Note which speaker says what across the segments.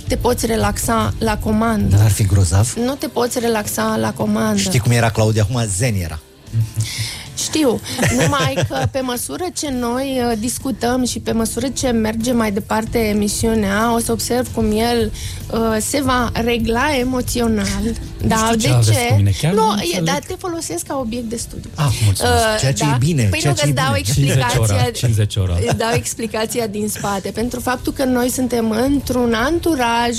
Speaker 1: te poți relaxa la comandă.
Speaker 2: Dar ar fi grozav?
Speaker 1: Nu te poți relaxa la comandă.
Speaker 2: Știi cum era Claudia? Acum zen era.
Speaker 1: Știu, numai că pe măsură ce noi discutăm și pe măsură ce merge mai departe emisiunea, o să observ cum el se va regla emoțional. Da, de ce? Nu, dar te folosesc ca obiect de studiu.
Speaker 2: Ceea ce e bine.
Speaker 1: Păi nu, că îți dau
Speaker 3: 50 ora.
Speaker 1: Îți dau explicația din spate. Pentru faptul că noi suntem într-un anturaj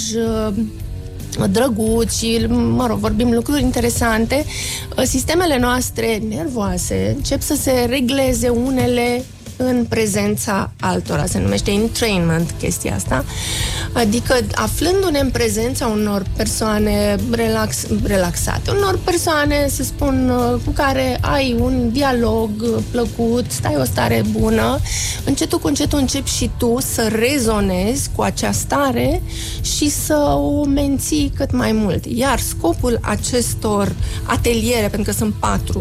Speaker 1: drăguț și, mă rog, vorbim lucruri interesante, sistemele noastre nervoase încep să se regleze unele în prezența altora. Se numește entrainment chestia asta. Adică aflându-ne în prezența unor persoane relaxate, unor persoane, să spun, cu care ai un dialog plăcut, stai o stare bună, încetul cu încetul începi și tu să rezonezi cu acea stare și să o menții cât mai mult. Iar scopul acestor ateliere, pentru că sunt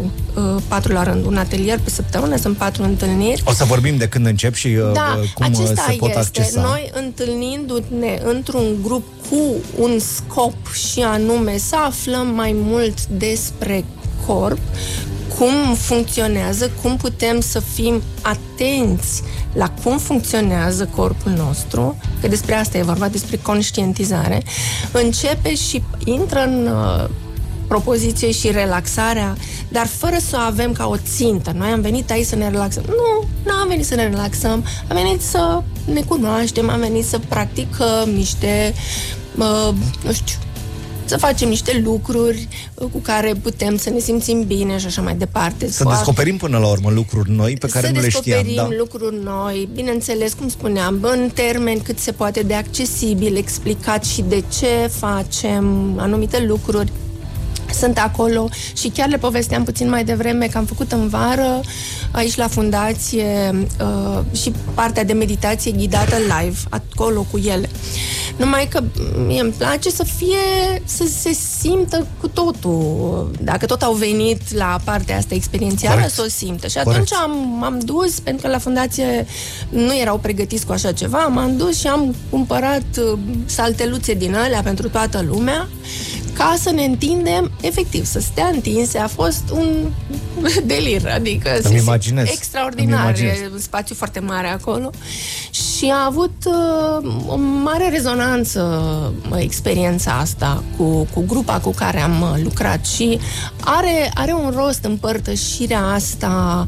Speaker 1: 4 la rând, un atelier pe săptămână, sunt 4 întâlniri.
Speaker 2: O să vorbim de când încep și cum se pot accesa.
Speaker 1: Noi întâlnindu-ne într-un grup cu un scop și anume să aflăm mai mult despre corp, cum funcționează, cum putem să fim atenți la cum funcționează corpul nostru, că despre asta e vorba, despre conștientizare, începe și intră în propoziție și relaxarea, dar fără să o avem ca o țintă. Noi am venit aici să ne relaxăm. Nu am venit să ne relaxăm, am venit să ne cunoaștem, am venit să practicăm niște, nu știu, să facem niște lucruri cu care putem să ne simțim bine și așa mai departe.
Speaker 2: Să descoperim până la urmă lucruri noi pe care nu le știam.
Speaker 1: Să descoperim lucruri noi, bineînțeles, cum spuneam, în termeni cât se poate de accesibil, explicat și de ce facem anumite lucruri. Sunt acolo și chiar le povesteam puțin mai devreme că am făcut în vară aici la fundație și partea de meditație ghidată live acolo cu ele. Numai că mie îmi place să se simtă cu totul. Dacă tot au venit la partea asta experiențială, să o simtă. Și atunci am dus, pentru că la fundație nu erau pregătiți cu așa ceva, m-am dus și am cumpărat salteluțe din alea pentru toată lumea, ca să ne întindem, efectiv, să stea întinse. A fost un delir, adică extraordinar, un spațiu foarte mare acolo și a avut o mare rezonanță experiența asta cu grupa cu care am lucrat și are un rost împărtășirea asta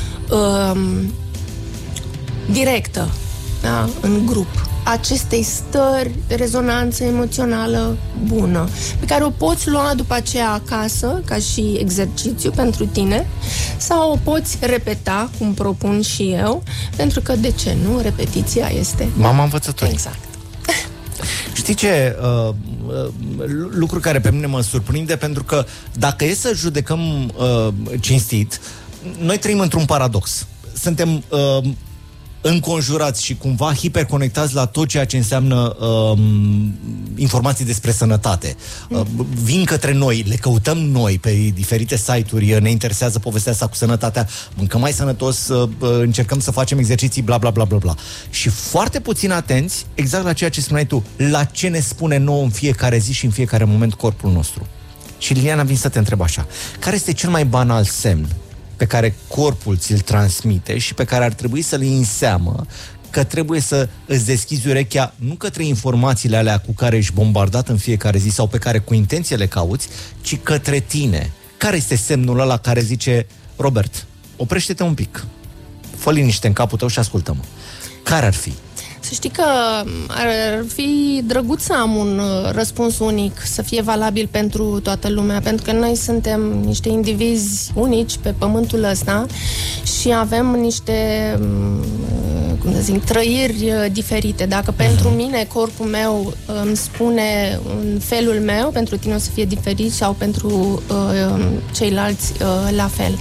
Speaker 1: directă, da, în grup, acestei stări de rezonanță emoțională bună, pe care o poți lua după aceea acasă, ca și exercițiu pentru tine, sau o poți repeta, cum propun și eu, pentru că, de ce nu? Repetiția este
Speaker 2: mama învățătoare.
Speaker 1: Exact.
Speaker 2: Știi ce? Lucru care pe mine mă surprinde, pentru că dacă e să judecăm cinstit, noi trăim într-un paradox. Suntem înconjurați și cumva hiperconectați la tot ceea ce înseamnă informații despre sănătate. Vin către noi, le căutăm noi pe diferite site-uri, ne interesează povestea asta cu sănătatea, mâncăm mai sănătos, încercăm să facem exerciții, bla bla bla bla bla. Și foarte puțin atenți, exact la ceea ce spuneai tu, la ce ne spune nouă în fiecare zi și în fiecare moment corpul nostru. Și Liliana, vin să te întreb așa: care este cel mai banal semn pe care corpul ți-l transmite și pe care ar trebui să-l iei în seamă că trebuie să îți deschizi urechea nu către informațiile alea cu care ești bombardat în fiecare zi sau pe care cu intenție le cauți, ci către tine? Care este semnul ăla care zice: Robert, oprește-te un pic, fă liniște în capul tău și ascultă-mă? Care ar fi?
Speaker 1: Să știi că ar fi drăguț să am un răspuns unic, să fie valabil pentru toată lumea, pentru că noi suntem niște indivizi unici pe pământul ăsta și avem niște, cum să zic, trăiri diferite. Dacă pentru mine corpul meu îmi spune în felul meu, pentru tine o să fie diferit sau pentru ceilalți la fel.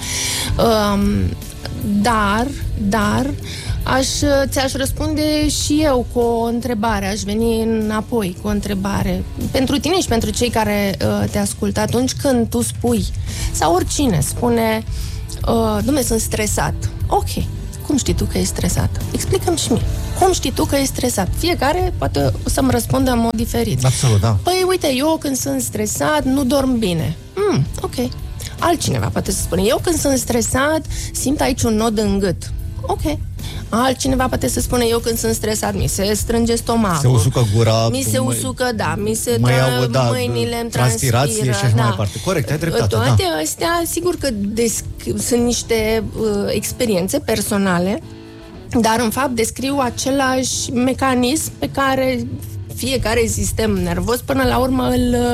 Speaker 1: Dar ți-aș răspunde și eu cu o întrebare, aș veni înapoi cu o întrebare pentru tine și pentru cei care te ascultă. Atunci când tu spui, sau oricine spune, Dumne, sunt stresat. Ok, cum știi tu că ești stresat? Explică-mi și mie. Cum știi tu că e stresat? Fiecare poate o să-mi răspundă în mod diferit.
Speaker 2: Absolut, da.
Speaker 1: Păi uite, eu când sunt stresat nu dorm bine. Ok. Altcineva poate să spune, eu când sunt stresat simt aici un nod în gât. Ok. Altcineva poate să spune, eu când sunt stresat mi se strânge stomacul.
Speaker 2: Se usucă gura.
Speaker 1: Mi se usucă, da, mi se mâinile îmi
Speaker 2: transpirație
Speaker 1: transpiră,
Speaker 2: și așa mai departe. Corect, ai dreptate.
Speaker 1: Toate astea, sigur că sunt niște experiențe personale, dar în fapt descriu același mecanism pe care fiecare sistem nervos până la urmă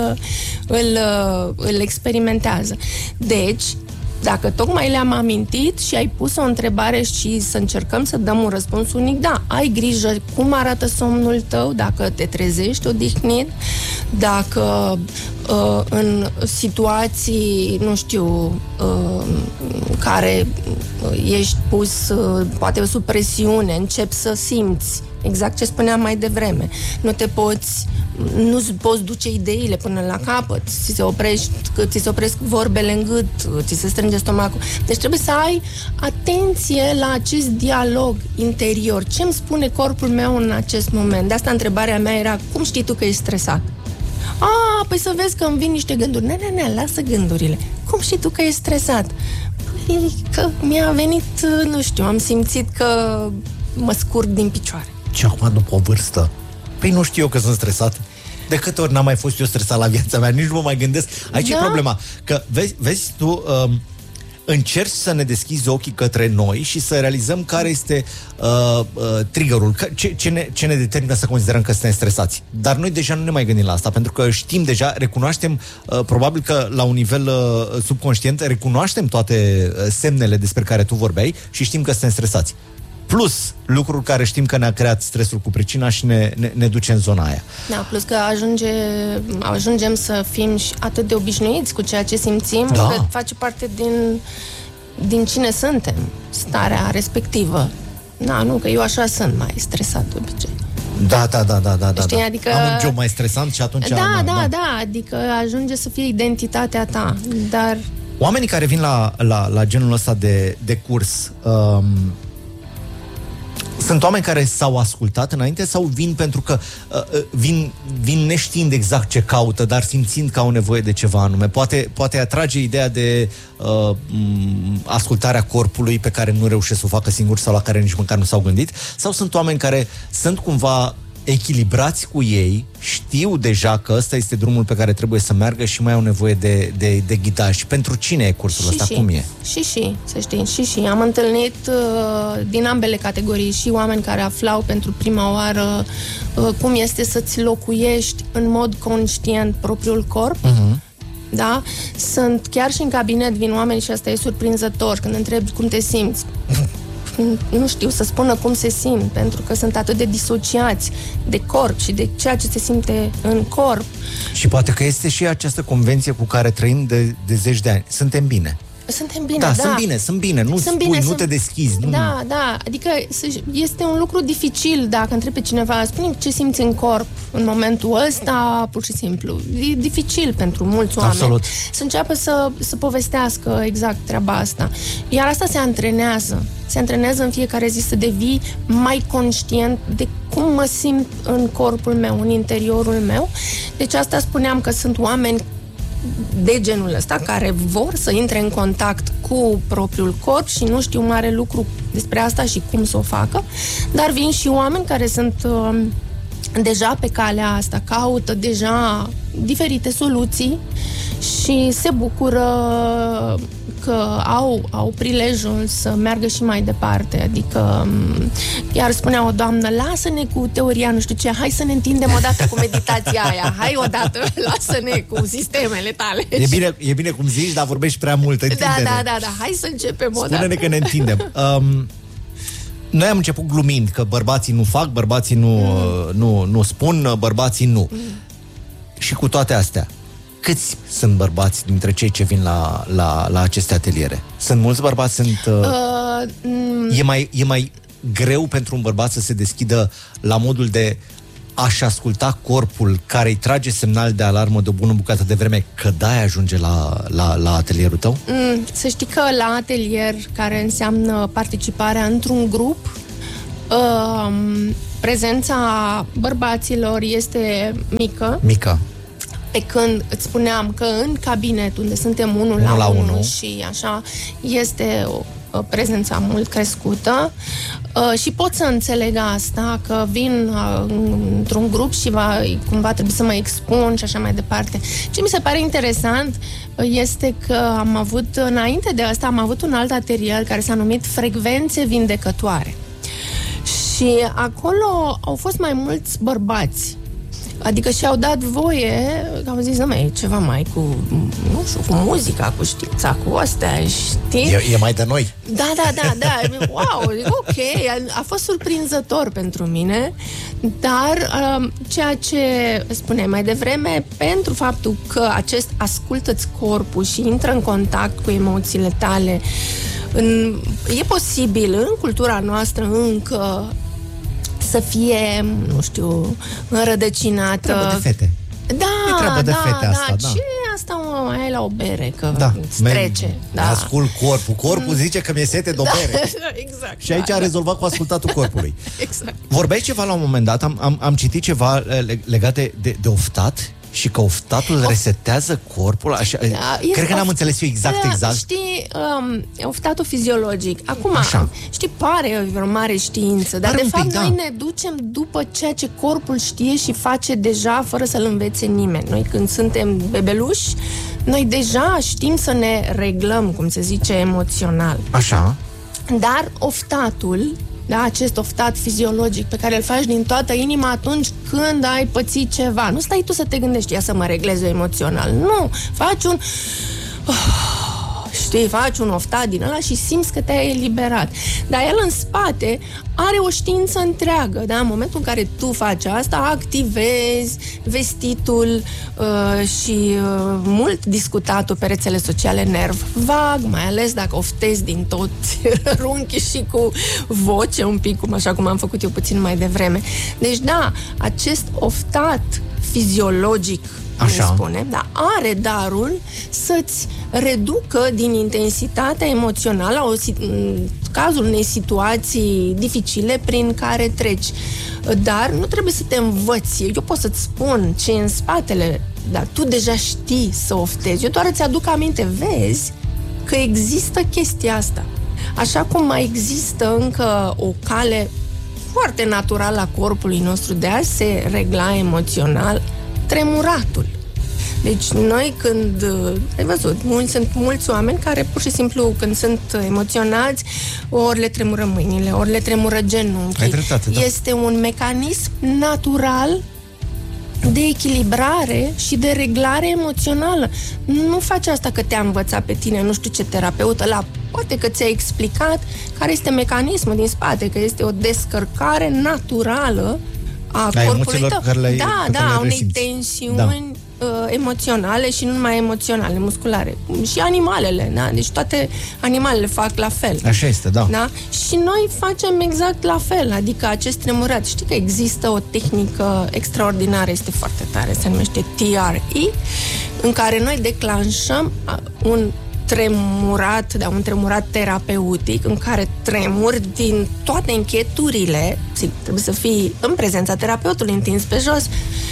Speaker 1: îl experimentează. Deci, dacă tocmai le-am amintit și ai pus o întrebare și să încercăm să dăm un răspuns unic, da, ai grijă cum arată somnul tău, dacă te trezești odihnit, dacă în situații, nu știu, care ești pus poate sub presiune, începi să simți exact ce spuneam mai devreme. Nu-ți poți duce ideile până la capăt, ți se opresc vorbele în gât, ți se strânge stomacul. Deci trebuie să ai atenție la acest dialog interior. Ce-mi spune corpul meu în acest moment? De asta întrebarea mea era, cum știi tu că ești stresat? Păi să vezi că îmi vin niște gânduri. Ne, lasă gândurile. Cum știi tu că ești stresat? Păi că mi-a venit, nu știu, am simțit că mă scurg din picioare.
Speaker 2: Ce acum după o vârstă? Păi nu știu eu că sunt stresat. De câte ori n-am mai fost eu stresat la viața mea, nici nu mă mai gândesc. Aici e problema. Că vezi tu, încerci să ne deschizi ochii către noi și să realizăm care este triggerul, ce ne determină să considerăm că suntem stresați. Dar noi deja nu ne mai gândim la asta, pentru că știm deja, recunoaștem, probabil că la un nivel subconștient, recunoaștem toate semnele despre care tu vorbeai și știm că suntem stresați. Plus lucruri care știm că ne-a creat stresul cu pricina și ne duce în zona aia. Da,
Speaker 1: plus că ajungem să fim și atât de obișnuiți cu ceea ce simțim, că face parte din cine suntem, starea respectivă. Nu, că eu așa sunt mai stresat de obicei.
Speaker 2: Da.
Speaker 1: Știi, adică...
Speaker 2: Am un job mai stresant și atunci...
Speaker 1: Da, adică ajunge să fie identitatea ta, dar...
Speaker 2: Oamenii care vin la genul ăsta de curs... Sunt oameni care s-au ascultat înainte sau vin pentru că vin neștiind exact ce caută, dar simțind că au nevoie de ceva anume? Poate atrage ideea de ascultarea corpului pe care nu reușesc să o facă singur sau la care nici măcar nu s-au gândit? Sau sunt oameni care sunt cumva echilibrați cu ei, știu deja că ăsta este drumul pe care trebuie să meargă și mai au nevoie de ghidaj? Pentru cine e cursul ăsta? Cum e?
Speaker 1: Să știi, și am întâlnit din ambele categorii și oameni care aflau pentru prima oară cum este să-ți locuiești în mod conștient propriul corp. Da? Sunt chiar și în cabinet vin oameni și asta e surprinzător când întrebi cum te simți. Nu știu să spună cum se simt, pentru că sunt atât de disociați de corp și de ceea ce se simte în corp.
Speaker 2: Și poate că este și această convenție cu care trăim de zeci de ani. Suntem bine.
Speaker 1: Suntem bine,
Speaker 2: da. Sunt bine. Nu spui, nu te deschizi. Nu...
Speaker 1: Da. Adică este un lucru dificil dacă întrebi pe cineva, spune ce simți în corp în momentul ăsta, pur și simplu. E dificil pentru mulți oameni.
Speaker 2: Absolut.
Speaker 1: Să înceapă să povestească exact treaba asta. Iar asta se antrenează. Se antrenează în fiecare zi să devii mai conștient de cum mă simt în corpul meu, în interiorul meu. Deci asta spuneam că sunt oameni de genul ăsta, care vor să intre în contact cu propriul corp și nu știu mare lucru despre asta și cum să o facă, dar vin și oameni care sunt deja pe calea asta, caută deja diferite soluții și se bucură că au prilejul să meargă și mai departe. Adică chiar spunea o doamnă, lasă-ne cu teoria nu știu ce, hai să ne întindem odată cu meditația aia, hai odată, lasă-ne cu sistemele tale.
Speaker 2: E bine cum zici, dar vorbești prea mult.
Speaker 1: Da, hai să începem odată.
Speaker 2: Spune-ne că ne întindem. Noi am început glumind că bărbații nu fac, bărbații nu spun, bărbații nu. Și cu toate astea, câți sunt bărbați dintre cei ce vin la aceste ateliere? Sunt mulți bărbați? E mai greu pentru un bărbat să se deschidă la modul de a-și asculta corpul care îi trage semnal de alarmă de o bună bucată de vreme, că de-aia ajunge la atelierul tău?
Speaker 1: Să știi că la atelier, care înseamnă participarea într-un grup, Prezența bărbaților este mică. Pe când îți spuneam că în cabinet, unde suntem 1 la 1 și așa, este o prezența mult crescută și pot să înțeleg asta, că vin într-un grup și cumva trebuie să mă expun și așa mai departe. Ce mi se pare interesant este că înainte de asta, am avut un alt atelier care s-a numit Frecvențe Vindecătoare. Și acolo au fost mai mulți bărbați. Adică și-au dat voie, că au zis, e ceva mai cu, nu știu, cu muzica, cu știința, cu astea, știi?
Speaker 2: E mai de noi.
Speaker 1: Da. Wow, ok, a fost surprinzător pentru mine, dar ceea ce spuneai mai devreme, pentru faptul că ascultă-ți corpul și intră în contact cu emoțiile tale, e posibil în cultura noastră încă să fie, nu știu, înrădăcinată.
Speaker 2: Treabă de fete.
Speaker 1: Da,
Speaker 2: treabă de fete asta, da.
Speaker 1: Ce asta mă ai la o bere, că îți trece.
Speaker 2: Ascult corpul. Corpul zice că mi-e sete de o bere.
Speaker 1: Exact.
Speaker 2: Și aici a rezolvat cu ascultatul corpului.
Speaker 1: Exact.
Speaker 2: Vorbeai ceva la un moment dat, am citit ceva legat de oftat și că oftatul resetează corpul, așa. Cred că n-am înțeles eu exact.
Speaker 1: Știi, oftatul fiziologic. Acum, știi, pare o mare știință, dar de fapt noi ne ducem după ceea ce corpul știe și face deja fără să-l învețe nimeni. Noi când suntem bebeluși, noi deja știm să ne reglăm, cum se zice, emoțional.
Speaker 2: Așa.
Speaker 1: Dar oftatul, acest oftat fiziologic pe care îl faci din toată inima atunci când ai pățit ceva. Nu stai tu să te gândești, ia să mă reglez eu emoțional. Nu, faci faci un oftat din ăla și simți că te-ai eliberat. Dar el în spate are o știință întreagă, da? În momentul în care tu faci asta, activezi vestitul și mult discutatul pe rețele sociale nerv vag, mai ales dacă oftezi din toți runchii și cu voce un pic, așa cum am făcut eu puțin mai devreme. Deci da, acest oftat fiziologic, spune, dar are darul să-ți reducă din intensitatea emoțională în cazul unei situații dificile prin care treci. Dar nu trebuie să te învăți. Eu pot să-ți spun ce e în spatele, dar tu deja știi să oftezi. Eu doar îți aduc aminte, vezi că există chestia asta. Așa cum mai există încă o cale foarte naturală a corpului nostru de a se regla emoțional, tremuratul. Deci noi când, ai văzut, sunt mulți oameni care pur și simplu când sunt emoționați, ori le tremură mâinile, ori le tremură genunchii.
Speaker 2: Ai dreptate, da.
Speaker 1: Este un mecanism natural de echilibrare și de reglare emoțională. Nu faci asta că te-a învățat pe tine, nu știu ce terapeut ăla, poate că ți-a explicat care este mecanismul din spate, că este o descărcare naturală a corpului tău. A unei tensiuni emoționale și nu numai emoționale, musculare. Și animalele, da? Deci toate animalele fac la fel.
Speaker 2: Așa este, da.
Speaker 1: Și noi facem exact la fel, adică acest tremurat. Știi că există o tehnică extraordinară, este foarte tare, se numește TRE, în care noi declanșăm un tremurat terapeutic, în care tremuri din toate încheturile, trebuie să fii în prezența terapeutului întins pe jos.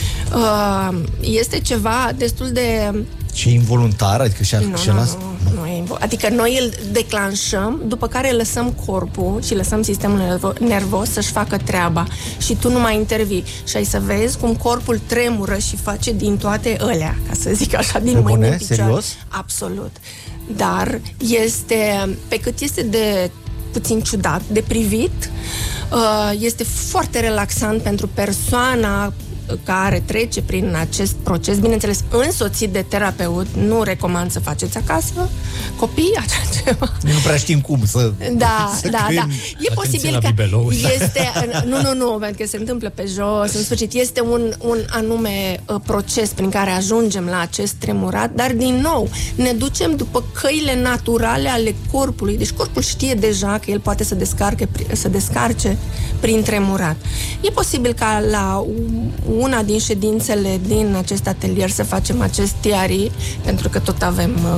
Speaker 1: Este ceva destul de...
Speaker 2: Și involuntar? Adică
Speaker 1: adică noi îl declanșăm, după care lăsăm corpul și lăsăm sistemul nervos să-și facă treaba și tu nu mai intervii. Și ai să vezi cum corpul tremură și face din toate ălea, ca să zic așa, din mâini în picioare.
Speaker 2: Serios?
Speaker 1: Absolut. Dar pe cât este de puțin ciudat, de privit, este foarte relaxant pentru persoana care trece prin acest proces, bineînțeles, însoțit de terapeut. Nu recomand să faceți acasă copii, așa ceva.
Speaker 2: Nu prea știm cum să...
Speaker 1: Da. E posibil că este... Nu, pentru că se întâmplă pe jos, în sfârșit. Este un anume proces prin care ajungem la acest tremurat, dar, din nou, ne ducem după căile naturale ale corpului. Deci corpul știe deja că el poate să descarce prin tremurat. E posibil ca la una din ședințele din acest atelier să facem acest TRE, pentru că tot avem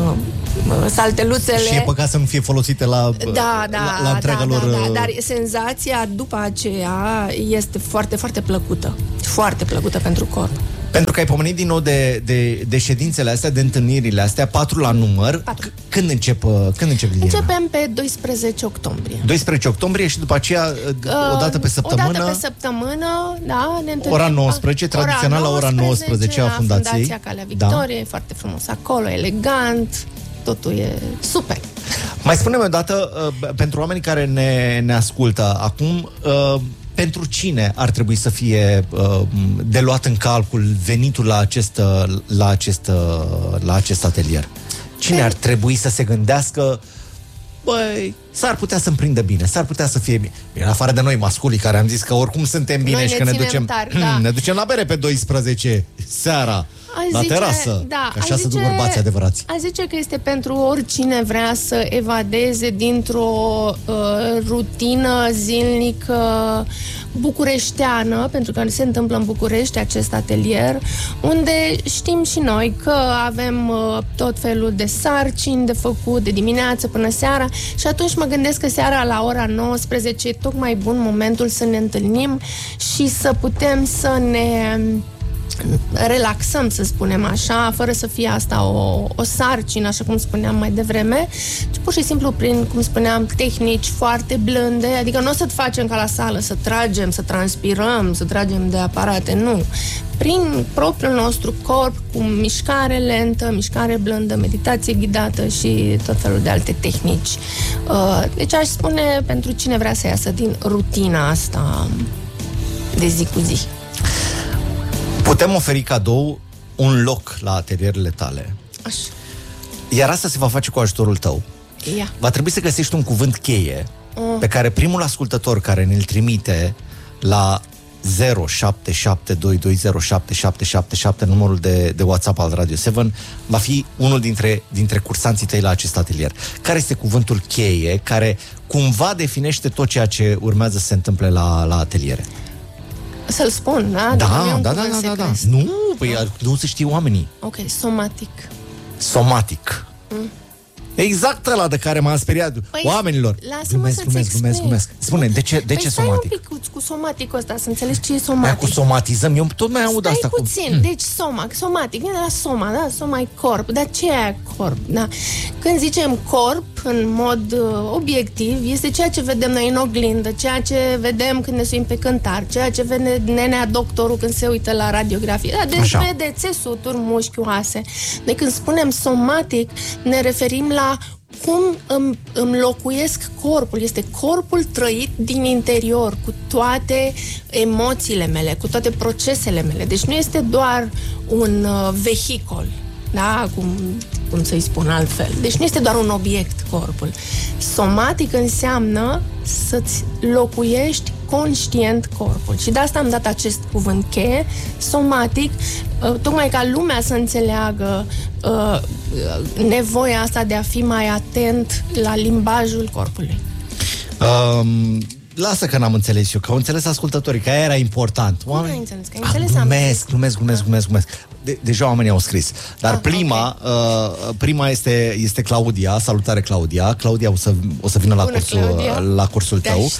Speaker 1: salteluțele.
Speaker 2: Și e păcat să nu fie folosite la întreaga lor...
Speaker 1: Da, dar senzația după aceea este foarte, foarte plăcută. Foarte plăcută pentru corp.
Speaker 2: Pentru că ai pomenit din nou de ședințele astea, de întâlnirile astea, 4 la număr. 4. Când încep, Liliana?
Speaker 1: Începem pe 12 octombrie.
Speaker 2: 12 octombrie și după aceea o dată pe săptămână.
Speaker 1: O dată pe săptămână, da, ne întâlnim.
Speaker 2: Ora 19, tradițional la ora 19 a fundației.
Speaker 1: Fundația Calea Victoriei, foarte frumos acolo, elegant, totul e super.
Speaker 2: Mai spune-mi o dată, pentru oamenii care ne ascultă acum, pentru cine ar trebui să fie de luat în calcul venitul la acest atelier? Cine ar trebui să se gândească, băi, s-ar putea să-mi prindă bine, s-ar putea să fie bine. Bine, afară de noi, masculii, care am zis că oricum suntem bine și că ne ducem
Speaker 1: tari, da.
Speaker 2: Ne ducem la bere pe 12 seara, la terasă, că așa se duc bărbații adevărați.
Speaker 1: Aș zice că este pentru oricine vrea să evadeze dintr-o rutină zilnică bucureșteană, pentru că se întâmplă în București acest atelier, unde știm și noi că avem tot felul de sarcini de făcut, de dimineață până seara, și atunci mă gândesc că seara la ora 19 e tocmai bun momentul să ne întâlnim și să putem să ne relaxăm, să spunem așa, fără să fie asta o sarcină, așa cum spuneam mai devreme, ci pur și simplu prin, cum spuneam, tehnici foarte blânde, adică nu o să-t facem ca la sală, să tragem, să transpirăm, să tragem de aparate, nu. Prin propriul nostru corp, cu mișcare lentă, mișcare blândă, meditație ghidată și tot felul de alte tehnici. Deci aș spune pentru cine vrea să iasă din rutina asta de zi cu zi.
Speaker 2: Putem oferi cadou un loc la atelierele tale.
Speaker 1: Așa.
Speaker 2: Iar asta se va face cu ajutorul tău. Va trebui să găsești un cuvânt cheie pe care primul ascultător care ne-l trimite la 0772207777, numărul de WhatsApp al Radio 7, va fi unul dintre cursanții tăi la acest atelier. Care este cuvântul cheie care cumva definește tot ceea ce urmează să se întâmple la ateliere?
Speaker 1: Să-l spun, da?
Speaker 2: Da. Nu, nu se știe oamenii.
Speaker 1: Ok, somatic.
Speaker 2: Exact ăla de care m-am speriat. Oamenilor. Glumesc. Spune, de ce somatic?
Speaker 1: Stai un pic cu somaticul ăsta, să înțelegi ce e somatic.
Speaker 2: Cu somatizăm, eu tot mai aud asta.
Speaker 1: Stai puțin, deci somatic, vine de la soma, da? Soma e corp, dar ce e corp? Da? Când zicem corp, în mod obiectiv, este ceea ce vedem noi în oglindă, ceea ce vedem când ne suim pe cântar, ceea ce vede nenea doctorul când se uită la radiografie. Da, deci vede țesuturi, mușchi, oase. Deci când spunem somatic, ne referim la cum îmi locuiesc corpul. Este corpul trăit din interior, cu toate emoțiile mele, cu toate procesele mele. Deci nu este doar un vehicol, da? Cum să-i spun altfel. Deci nu este doar un obiect corpul. Somatic înseamnă să-ți locuiești conștient corpul. Și de asta am dat acest cuvânt cheie, somatic, tocmai ca lumea să înțeleagă nevoia asta de a fi mai atent la limbajul corpului.
Speaker 2: Lasă că n-am înțeles eu, că au înțeles ascultătorii, că aia era important.
Speaker 1: Nu ai înțeles, că ai înțeles.
Speaker 2: Glumesc. Deja oamenii au scris. Dar prima este Claudia. Salutare, Claudia. Claudia o să vină la cursul tău.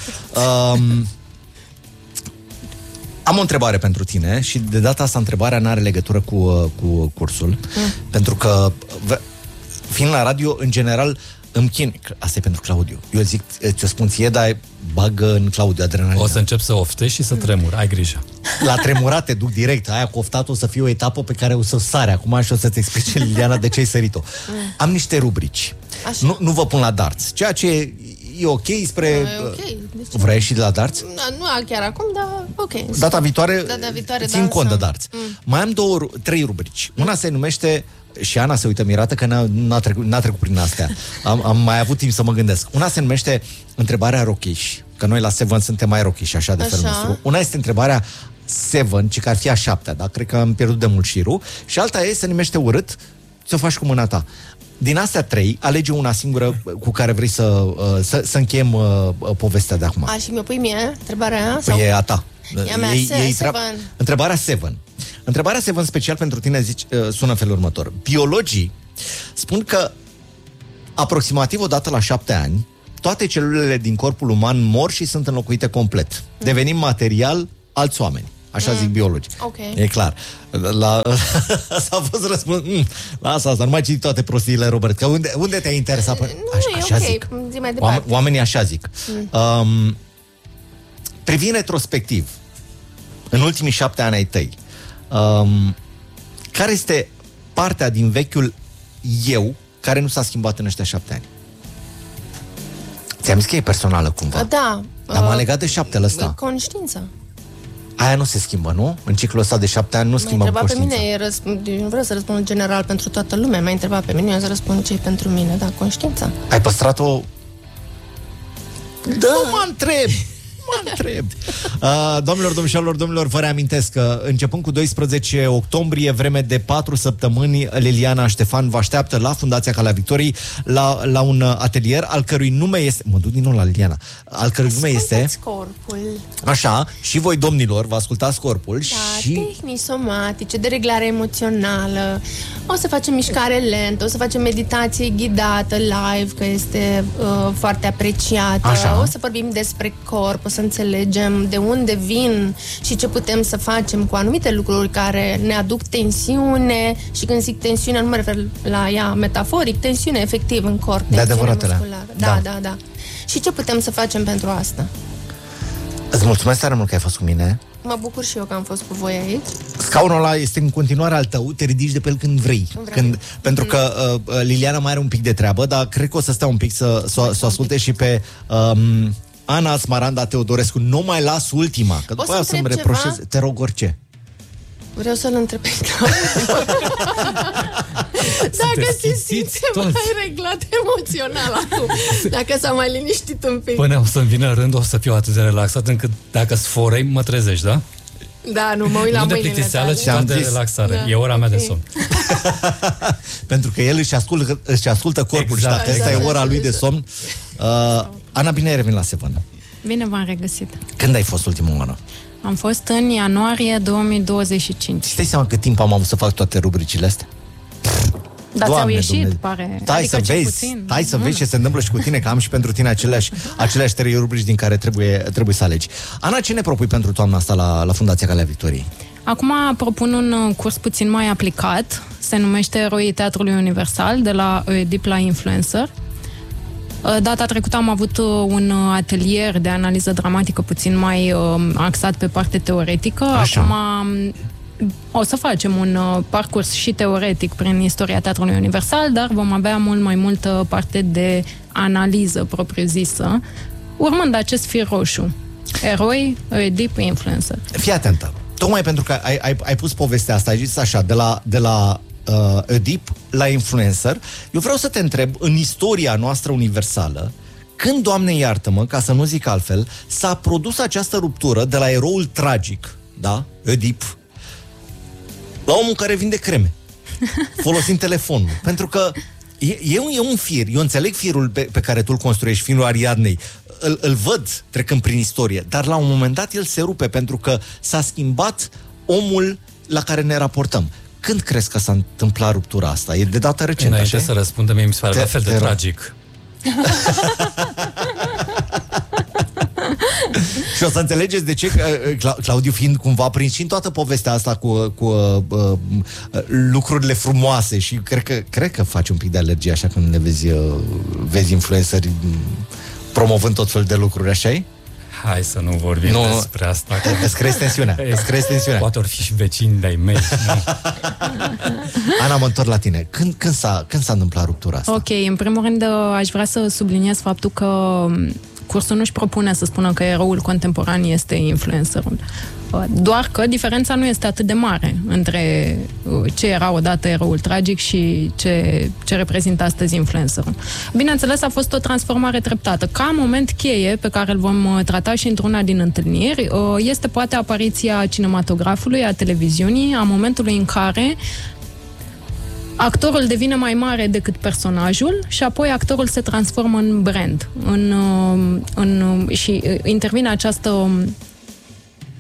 Speaker 2: Am o întrebare pentru tine și de data asta întrebarea n-are legătură cu cursul. Pentru că fiind la radio, în general, îmi chin. Asta e pentru Claudiu. Eu zic, ți-o spun ție, dar bagă în Claudiu adrenalina.
Speaker 3: O să încep să oftești și să tremur, ai grijă.
Speaker 2: La tremurat te duc direct. Aia cu oftatul o să fie o etapă pe care o să sare acum și o să-ți explice, Liliana, de ce ai sărit-o. Am niște rubrici. Nu vă pun la darts. Ceea ce e ok spre... Vrei ieși de la darts?
Speaker 1: Nu chiar acum, dar ok.
Speaker 2: Data viitoare țin cont de darts. Mai am 3 rubrici. Una se numește... Și Ana se uită mirată că n-a trecut prin astea. Am mai avut timp să mă gândesc. Una se numește întrebarea rochiș, că noi la Seven suntem mai rochiși, așa de felul nostru. Una este întrebarea Seven, ci că ar fi a 7-a, dar cred că am pierdut de mult șirul. Și alta se numește urât, ți-o faci cu mâna ta. Din astea 3, alege una singură cu care vrei să încheiem povestea de acum.
Speaker 1: Și mi-o pui mie întrebarea?
Speaker 2: Păi e a ta.
Speaker 1: Întrebarea
Speaker 2: Seven. Întrebarea Seven special pentru tine sună în felul următor. Biologii spun că aproximativ o dată la 7 ani, toate celulele din corpul uman mor și sunt înlocuite complet. Devenim material alți oameni. Așa zic biologii.
Speaker 1: Okay.
Speaker 2: E clar. Asta a fost răspuns. Lasă asta, nu mai citi toate prostiile, Robert. Că unde te-ai interesat? Așa zic.
Speaker 1: Zi mai departe.
Speaker 2: Oamenii așa zic. Privind retrospectiv, în ultimii 7 ani ai tăi, care este partea din vechiul eu care nu s-a schimbat în ăștia 7 ani? Ți-am zis că e personală cumva.
Speaker 1: Da.
Speaker 2: Dar m-a legat de 7-le ăsta.
Speaker 1: Conștiința.
Speaker 2: Aia nu se schimbă, nu? În ciclul ăsta de 7 ani nu schimbăm conștiința.
Speaker 1: Pe mine, eu nu vreau să răspund general pentru toată lumea. M-a întrebat pe mine, eu să răspund ce e pentru mine. Da, conștiința.
Speaker 2: Ai păstrat-o? Da. Nu mă întreb. Domnilor, vă reamintesc că începând cu 12 octombrie, vreme de 4 săptămâni, Liliana Ștefan vă așteaptă la Fundația Calea Victoriei la un atelier al cărui nume este... Mă duc din nou la Liliana. Al cărui nume este...
Speaker 1: Corpul.
Speaker 2: Așa, și voi, domnilor, vă ascultați corpul.
Speaker 1: Da,
Speaker 2: și...
Speaker 1: tehnii somatice, de reglare emoțională. O să facem mișcare lentă, o să facem meditație ghidată live, că este foarte apreciată.
Speaker 2: Așa.
Speaker 1: O să vorbim despre corp, o să înțelegem de unde vin și ce putem să facem cu anumite lucruri care ne aduc tensiune. Și când zic tensiune, nu mă refer la ea metaforic, tensiune efectiv în corp, tensiune musculară. Da. Și ce putem să facem pentru asta?
Speaker 2: Îți mulțumesc tare mult că ai fost cu mine.
Speaker 1: Mă bucur și eu că am fost cu voi aici.
Speaker 2: Scaunul ăla este în continuare al tău, te ridici de pe el când vrei. Pentru că Liliana mai are un pic de treabă, dar cred că o să stea un pic să o asculte și pe Ana Smaranda Teodorescu. Nu mai las ultima, că după aia să-mi reproșez. Te rog, orice.
Speaker 1: Vreau să-l întreb pe dacă se simte mai reglat emoțional acum. Dacă s-a mai liniștit un pic.
Speaker 3: Până o să-mi vină rând, o să fiu atât de relaxat încât dacă sforei, mă trezești, da?
Speaker 1: Da, nu mă uit la mâinile tale.
Speaker 3: Nu de plictiseală, ci doar de relaxare. Da. E ora mea de somn.
Speaker 2: Pentru că el își ascultă corpul și dacă asta e ora lui de somn. Ana, bine ai revenit la Seven.
Speaker 4: Bine v-am regăsit.
Speaker 2: Când ai fost ultima oară?
Speaker 4: Am fost în ianuarie 2025.
Speaker 2: Stai seama cât timp am avut să fac toate rubricile astea?
Speaker 4: Dar ți-au ieșit, pare.
Speaker 2: Stai adică să vezi ce se întâmplă și cu tine, că am și pentru tine aceleași 3 rubrici din care trebuie să alegi. Ana, ce ne propui pentru toamna asta la Fundația Calea Victoriei?
Speaker 4: Acum propun un curs puțin mai aplicat. Se numește Eroii Teatrului Universal, de la Oedip la Influencer. Data trecută am avut un atelier de analiză dramatică puțin mai axat pe parte teoretică.
Speaker 2: Așa.
Speaker 4: Acum o să facem un parcurs și teoretic prin istoria Teatrului Universal, dar vom avea mult mai multă parte de analiză propriu-zisă, urmând acest fir roșu. Eroi, Oedip, Influencer.
Speaker 2: Fii atentă. Tocmai pentru că ai pus povestea asta, ai zis așa, de la Oedip la Influencer, eu vreau să te întreb, în istoria noastră universală, când, Doamne iartă-mă, ca să nu zic altfel, s-a produs această ruptură de la eroul tragic, da, Oedip, la omul care vinde creme, folosind telefonul. Pentru că e un fir, eu înțeleg firul pe care tu îl construiești, firul Ariadnei, îl văd trecând prin istorie, dar la un moment dat el se rupe pentru că s-a schimbat omul la care ne raportăm. Când crezi că s-a întâmplat ruptura asta? E de dată recentă,
Speaker 3: înainte să răspundem, mi se pare la fel de tragic.
Speaker 2: Și o să înțelegeți de ce Claudiu, fiind cumva prins și în toată povestea asta cu lucrurile frumoase, și cred că faci un pic de alergie așa când ne vezi influenceri promovând tot fel de lucruri, așa-i?
Speaker 3: Hai să nu vorbim despre asta.
Speaker 2: Îți crezi tensiunea.
Speaker 3: Poate ori fi și vecini de-ai mei.
Speaker 2: Ana, mă întorc la tine. Când s-a întâmplat ruptura asta?
Speaker 4: Ok, în primul rând aș vrea să subliniez faptul că cursul nu-și propune să spună că eroul contemporan este influencerul. Doar că diferența nu este atât de mare între ce era odată eroul tragic și ce reprezintă astăzi influencerul. Bineînțeles, a fost o transformare treptată. Ca moment cheie, pe care îl vom trata și într-una din întâlniri, este poate apariția cinematografului, a televiziunii, a momentului în care actorul devine mai mare decât personajul și apoi actorul se transformă în brand. Și intervine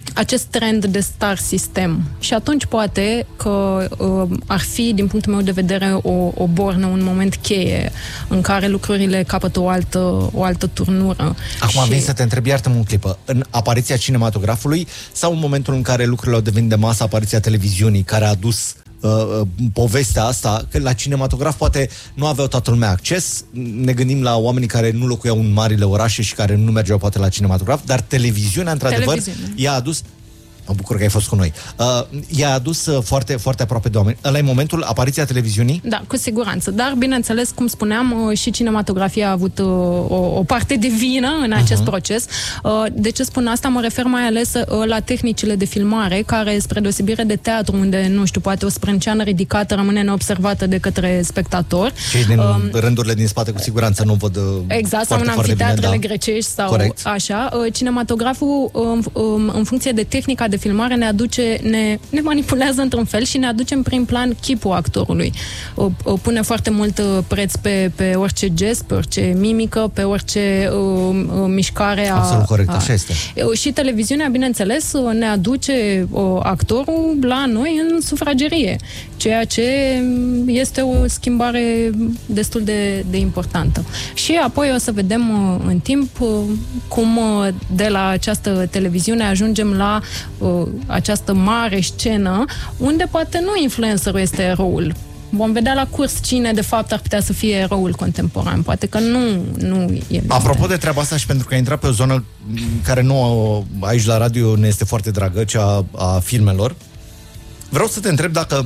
Speaker 4: acest trend de star system. Și atunci poate că ar fi, din punctul meu de vedere, o bornă, un moment cheie în care lucrurile capătă o altă turnură.
Speaker 2: Acum vin să te întreb, iartă-mă un clipă, în apariția cinematografului sau în momentul în care lucrurile au devenit de masă, apariția televiziunii, care a adus povestea asta, că la cinematograf poate nu aveau toată lumea acces, ne gândim la oamenii care nu locuiau în marile orașe și care nu mergeau poate la cinematograf, dar televiziunea, într-adevăr, i-a adus. Mă bucur că ai fost cu noi. I-a adus foarte, foarte aproape de oameni. Ăla e momentul, apariția televiziunii?
Speaker 4: Da, cu siguranță. Dar, bineînțeles, cum spuneam, și cinematografia a avut o parte de vină în acest proces. De ce spun asta? Mă refer mai ales la tehnicile de filmare, care, spre deosebire de teatru, unde, nu știu, poate o sprânceană ridicată rămâne neobservată de către spectator.
Speaker 2: Cei din rândurile din spate, cu siguranță, nu văd
Speaker 4: exact,
Speaker 2: foarte,
Speaker 4: sau în amfiteatrele grecești sau corect. Așa. Cinematograful, în funcție de tehnica de filmare, ne manipulează într-un fel și ne aduce în prim plan chipul actorului. Pune foarte mult preț pe orice gest, pe orice mimică, pe orice mișcare.
Speaker 2: Absolut corect, așa este.
Speaker 4: Și televiziunea, bineînțeles, ne aduce actorul la noi în sufragerie, ceea ce este o schimbare destul de importantă. Și apoi o să vedem în timp cum de la această televiziune ajungem la această mare scenă unde poate nu influencerul este eroul. Vom vedea la curs cine de fapt ar putea să fie eroul contemporan. Poate că nu e.
Speaker 2: Apropo de treaba asta și pentru că ai intrat pe o zonă care nu aici la radio ne este foarte dragă, cea a filmelor, vreau să te întreb dacă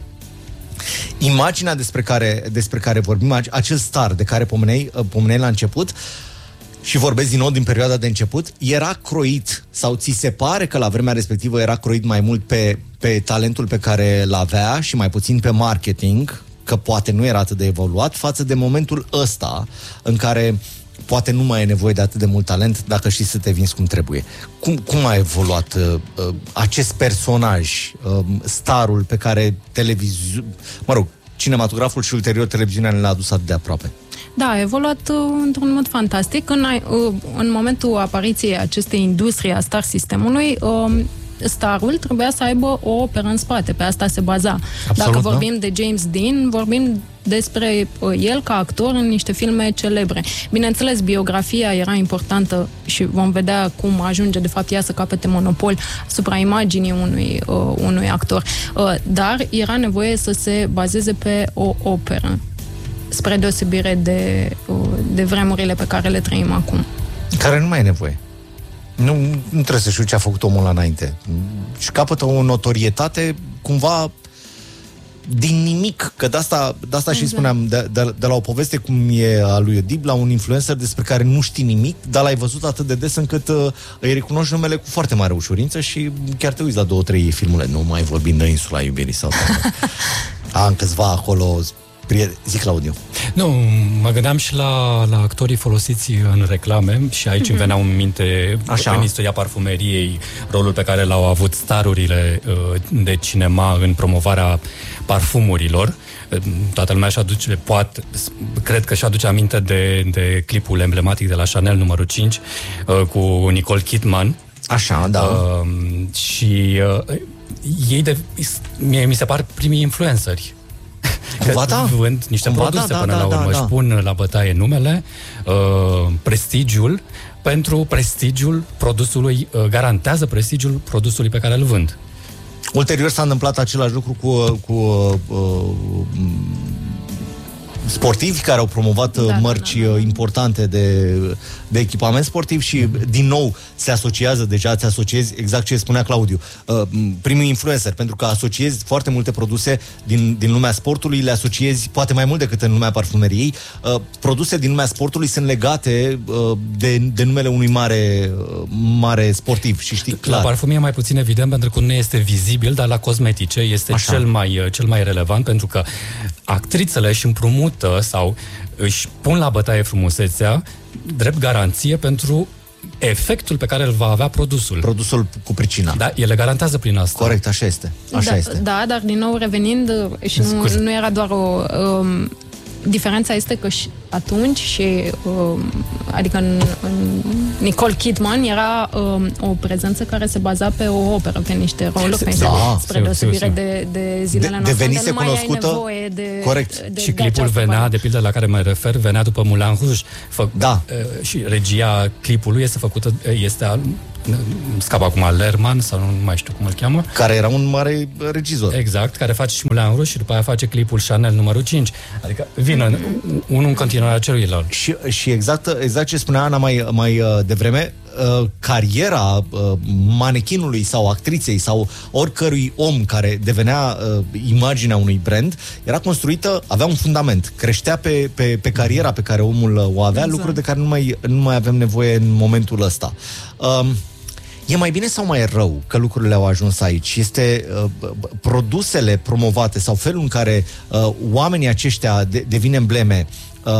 Speaker 2: imaginea despre care vorbim, acel star de care pomeneai la început, și vorbesc din nou din perioada de început, era croit sau ți se pare că la vremea respectivă era croit mai mult pe talentul pe care îl avea și mai puțin pe marketing, că poate nu era atât de evoluat, față de momentul ăsta în care poate nu mai e nevoie de atât de mult talent dacă știi să te vinzi cum trebuie. Cum a evoluat acest personaj, starul pe care cinematograful și ulterior televiziunea ne l-a adus atât de aproape?
Speaker 4: Da, a evoluat într-un mod fantastic. În momentul apariției acestei industrie a star sistemului, starul trebuia să aibă o operă în spate, pe asta se baza.
Speaker 2: Absolut,
Speaker 4: dacă vorbim de James Dean, vorbim despre el ca actor în niște filme celebre. Bineînțeles, biografia era importantă și vom vedea cum ajunge de fapt ea să capete monopol asupra imaginii unui actor. Dar era nevoie să se bazeze pe o operă, spre deosebire de vremurile pe care le trăim acum.
Speaker 2: Care nu mai e nevoie. Nu trebuie să știu ce a făcut omul ăla înainte. Și capătă o notorietate cumva din nimic, că de asta și spuneam, de la o poveste cum e a lui Oedip, la un influencer despre care nu știi nimic, dar l-ai văzut atât de des încât îi recunoști numele cu foarte mare ușurință și chiar te uiți la 2-3 filmule, nu mai vorbim de Insula Iubirii sau am câțiva acolo. Zic, Claudiu.
Speaker 3: Nu, mă gândeam și la actorii folosiți în reclame și aici îmi veneau în minte în istoria parfumeriei rolul pe care l-au avut starurile de cinema în promovarea parfumurilor. Toată lumea cred că și-aduce aminte de clipul emblematic de la Chanel numărul 5 cu Nicole Kidman.
Speaker 2: Așa, da.
Speaker 3: Și ei mi se par primii influenceri. Vând niște produse până la urmă. Își pun la bătaie numele, prestigiul, pentru prestigiul produsului, garantează prestigiul produsului pe care îl vând.
Speaker 2: Ulterior s-a întâmplat același lucru cu sportivi care au promovat mărci importante de echipament sportiv și din nou se asociază, deja ți asociezi exact ce spunea Claudiu, primul influencer, pentru că asociezi foarte multe produse din lumea sportului, le asociezi poate mai mult decât în lumea parfumeriei. Produse din lumea sportului sunt legate de numele unui mare sportiv și știi clar.
Speaker 3: La parfum e mai puțin evident pentru că nu este vizibil, dar la cosmetice este cel mai relevant, pentru că actrițele își împrumută sau își pun la bătaie frumusețea drept garanție pentru efectul pe care îl va avea produsul.
Speaker 2: Produsul cu pricina.
Speaker 3: Da, ele garantează prin asta.
Speaker 2: Corect, așa este. Așa este.
Speaker 4: Da, dar din nou revenind, și nu era doar diferența este că și atunci adică în Nicole Kidman era o prezență care se baza pe o operă, pe niște roluri, spre deosebire de zilele noastre,
Speaker 2: devenise cunoscută,
Speaker 4: nevoie de...
Speaker 2: Corect.
Speaker 3: Și clipul venea, de pildă la care mă refer, venea după Moulin Rouge. Și regia clipului este scap acum Lerman, sau nu mai știu cum îl cheamă.
Speaker 2: Care era un mare regizor.
Speaker 3: Exact, care face și Moulin Rouge și după aia face clipul Chanel numărul 5. Adică vine unul în continuarea celuilalt.
Speaker 2: Și exact ce spunea Ana mai devreme, cariera manechinului sau actriței sau oricărui om care devenea imaginea unui brand era construită, avea un fundament, creștea pe cariera pe care omul o avea, lucruri de care nu mai avem nevoie în momentul ăsta. E mai bine sau mai rău că lucrurile au ajuns aici? Este produsele promovate sau felul în care oamenii aceștia devin embleme,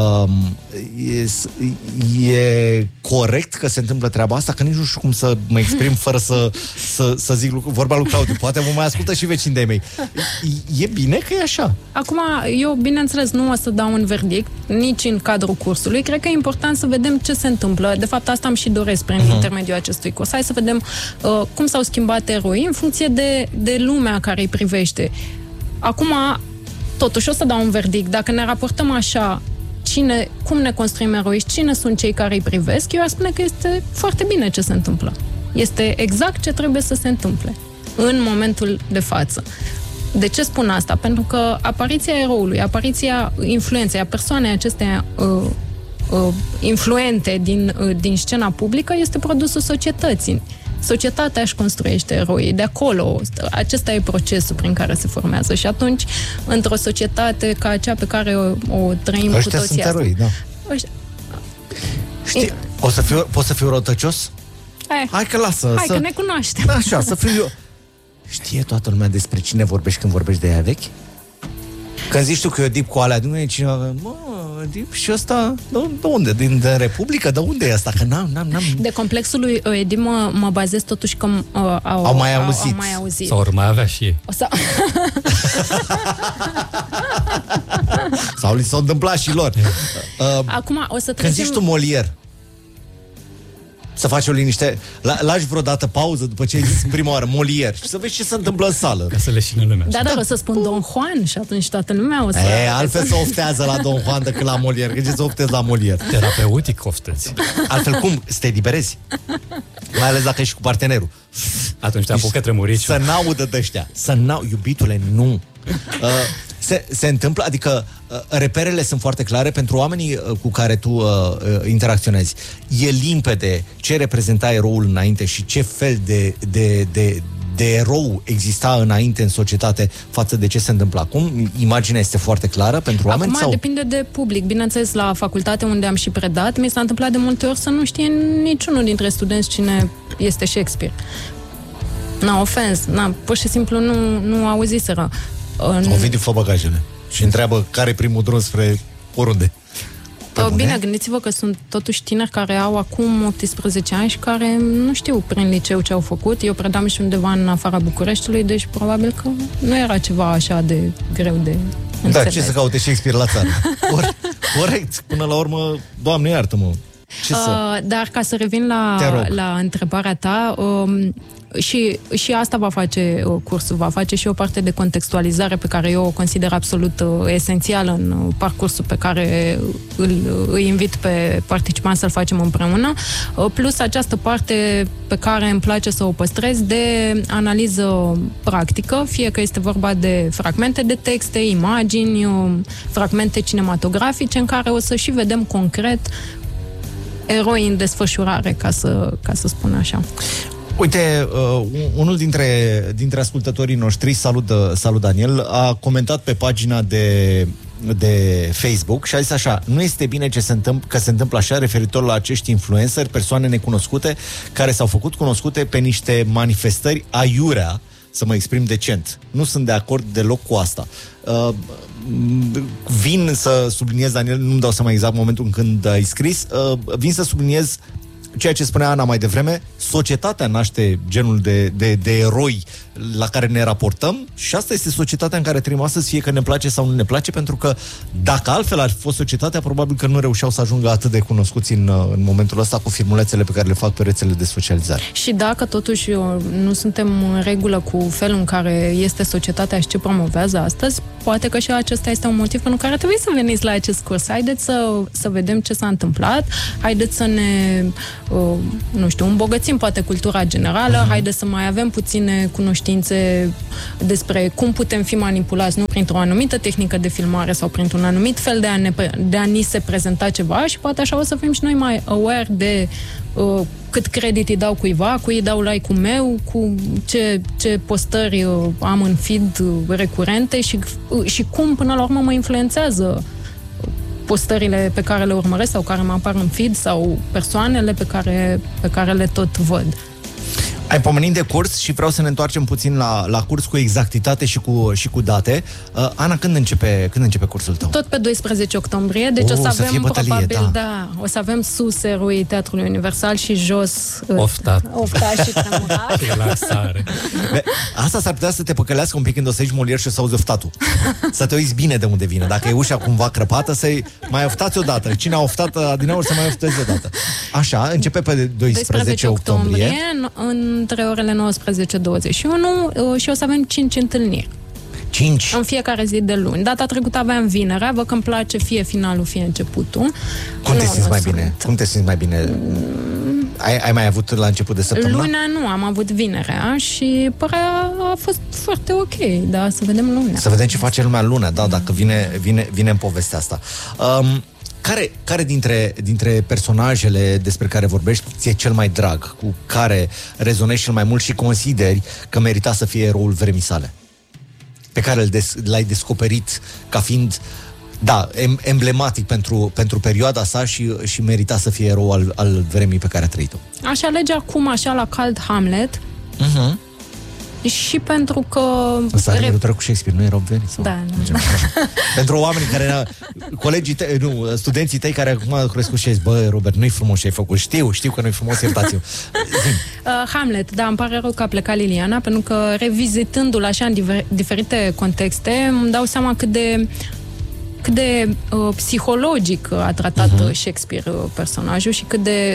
Speaker 2: e corect că se întâmplă treaba asta? Că nici nu știu cum să mă exprim fără să zic vorba lui Claudiu. Poate mă mai ascultă și vecinii de-ai mei. E bine că e așa?
Speaker 4: Acum, eu, bineînțeles, nu o să dau un verdict, nici în cadrul cursului. Cred că e important să vedem ce se întâmplă. De fapt, asta am și doresc prin intermediul acestui curs. Hai să vedem cum s-au schimbat eroii în funcție de lumea care îi privește. Acum, totuși, o să dau un verdict. Dacă ne raportăm așa, cum ne construim eroiști, cine sunt cei care îi privesc, eu aș spune că este foarte bine ce se întâmplă. Este exact ce trebuie să se întâmple în momentul de față. De ce spun asta? Pentru că apariția eroului, apariția influenței, a persoanei acestea influente din scena publică este produsul societății. Societatea își construiește eroii. De acolo, acesta e procesul prin care se formează. Și atunci, într-o societate ca aceea pe care o trăim cu toții
Speaker 2: sunt eroi, da. Știi, poți să fiu răutăcios? Hai că lasă.
Speaker 4: Că ne cunoaștem.
Speaker 2: Așa, să fiu eu. Știe toată lumea despre cine vorbești când vorbești de ea vechi? Când zici tu că eu dip cu alea, nu e cineva, Dip și ăsta, de unde? Din Republică? De unde e asta? Că n-am.
Speaker 4: De complexul lui Oedi mă bazez totuși că
Speaker 2: au mai auzit.
Speaker 3: Sau ori mai avea și ei.
Speaker 2: Sau li s-a întâmplat și lor.
Speaker 4: Acum o să
Speaker 2: când zici tu Molière, să faci o liniște, lași vreodată pauză după ce ai zis prima oară Molière și să vezi ce se întâmplă în sală.
Speaker 3: Ca să leșine lumea.
Speaker 4: Da, o să spun Don Juan și atunci toată lumea o să...
Speaker 2: altfel să oftează la Don Juan decât la Molière. Că ce să oftezi la Molière?
Speaker 3: Terapeutic oftezi.
Speaker 2: Altfel cum? Să te eliberezi. Mai ales dacă ești cu partenerul.
Speaker 3: Atunci te apucă tremurici.
Speaker 2: Să n-audă de-ăștia. Iubitule, nu. Se întâmplă, adică reperele sunt foarte clare pentru oamenii cu care tu interacționezi. E limpede ce reprezenta eroul înainte și ce fel de erou exista înainte în societate față de ce se întâmplă acum. Imaginea este foarte clară pentru oameni?
Speaker 4: Acum depinde de public. Bineînțeles, la facultate unde am și predat, mi s-a întâmplat de multe ori să nu știe niciunul dintre studenți cine este Shakespeare. Pur și simplu nu auziseră.
Speaker 2: Ovidiu, fă bagajele și întreabă care e primul drum spre oriunde.
Speaker 4: Bine, gândiți-vă că sunt totuși tineri care au acum 18 ani și care nu știu prin liceu ce au făcut. Eu predam și undeva în afara Bucureștiului, deci probabil că nu era ceva așa de greu de înțeles.
Speaker 2: Da, ce să caute Shakespeare la țară? Corect, până la urmă, Doamne iartă-mă.
Speaker 4: Dar ca să revin la întrebarea ta, și asta va face cursul, va face și o parte de contextualizare pe care eu o consider absolut esențială în parcursul pe care îi invit pe participanți să-l facem împreună, plus această parte pe care îmi place să o păstrez de analiză practică, fie că este vorba de fragmente de texte, imagini, fragmente cinematografice, în care o să și vedem concret eroi în desfășurare, ca să spun așa.
Speaker 2: Uite, unul dintre ascultătorii noștri, salut Daniel, a comentat pe pagina de Facebook și a zis așa: nu este bine că se întâmplă așa referitor la acești influenceri, persoane necunoscute, care s-au făcut cunoscute pe niște manifestări aiurea, să mă exprim decent. Nu sunt de acord deloc cu asta. Vin să subliniez, Daniel, nu-mi dau seama exact momentul în când ai scris, vin să subliniez ceea ce spunea Ana mai devreme, societatea naște genul de eroi la care ne raportăm și asta este societatea în care trăim astăzi, fie că ne place sau nu ne place, pentru că dacă altfel ar fi fost societatea, probabil că nu reușeau să ajungă atât de cunoscuți în momentul ăsta cu filmulețele pe care le fac pe rețele de socializare.
Speaker 4: Și dacă totuși nu suntem în regulă cu felul în care este societatea și ce promovează astăzi, poate că și acesta este un motiv pentru care trebuie să veniți la acest curs. Haideți să vedem ce s-a întâmplat, haideți să ne, nu știu, îmbogățim poate cultura generală, haideți să mai avem puține cunoștințe despre cum putem fi manipulați, nu printr-o anumită tehnică de filmare sau printr-un anumit fel de a ni se prezenta ceva și poate așa o să fim și noi mai aware de cât credit îi dau cuiva, cui îi dau like-ul meu, cu ce postări am în feed recurente și cum până la urmă mă influențează postările pe care le urmăresc sau care mă apar în feed sau persoanele pe care le tot văd.
Speaker 2: Ai pomenit de curs și vreau să ne întoarcem puțin la curs cu exactitate și cu date. Ana, când începe cursul tău?
Speaker 4: Tot pe 12 octombrie, deci o să avem probabil, o să avem sus eroii Teatrului Universal și jos
Speaker 3: oftat
Speaker 4: și tremurat.
Speaker 3: Relaxare.
Speaker 2: Asta s-ar putea să te păcălească un pic când o să ieși Molière și o să auzi oftatul. Să te uiți bine de unde vine. Dacă e ușa cumva crăpată, să-i mai oftați odată. Cine a oftat adineauri să mai ofteze odată. Așa, începe pe 12 octombrie.
Speaker 4: Între orele 19-21 și o să avem 5 întâlniri.
Speaker 2: 5?
Speaker 4: În fiecare zi de luni. Data trecută aveam vinerea, vă că îmi place fie finalul, fie începutul.
Speaker 2: Cum te simți mai bine? Cum te simți mai bine? Ai mai avut la început de săptămână?
Speaker 4: Lunea nu, am avut vinerea și părea a fost foarte ok, da, să vedem lunea.
Speaker 2: Să vedem ce face lumea lunea, da, dacă vine în povestea asta. Care dintre personajele despre care vorbești ți-e cel mai drag, cu care rezonezi cel mai mult și consideri că merita să fie eroul vremii sale? Pe care l-ai descoperit ca fiind, da, emblematic pentru perioada sa și merita să fie erou al vremii pe care a trăit-o.
Speaker 4: Aș alege acum, așa la cald, Hamlet. Și pentru că...
Speaker 2: Asta are legătură cu Shakespeare, nu erau venit?
Speaker 4: Da.
Speaker 2: Pentru oamenii care... Colegii tăi, studenții tăi care acum au crescut și bă, Robert, nu-i frumos ce ai făcut. Știu că nu-i frumos, iertați-o.
Speaker 4: Hamlet, da, îmi pare rău că a plecat Liliana, pentru că revizitându-l așa în diferite contexte, îmi dau seama cât de psihologic a tratat Shakespeare personajul și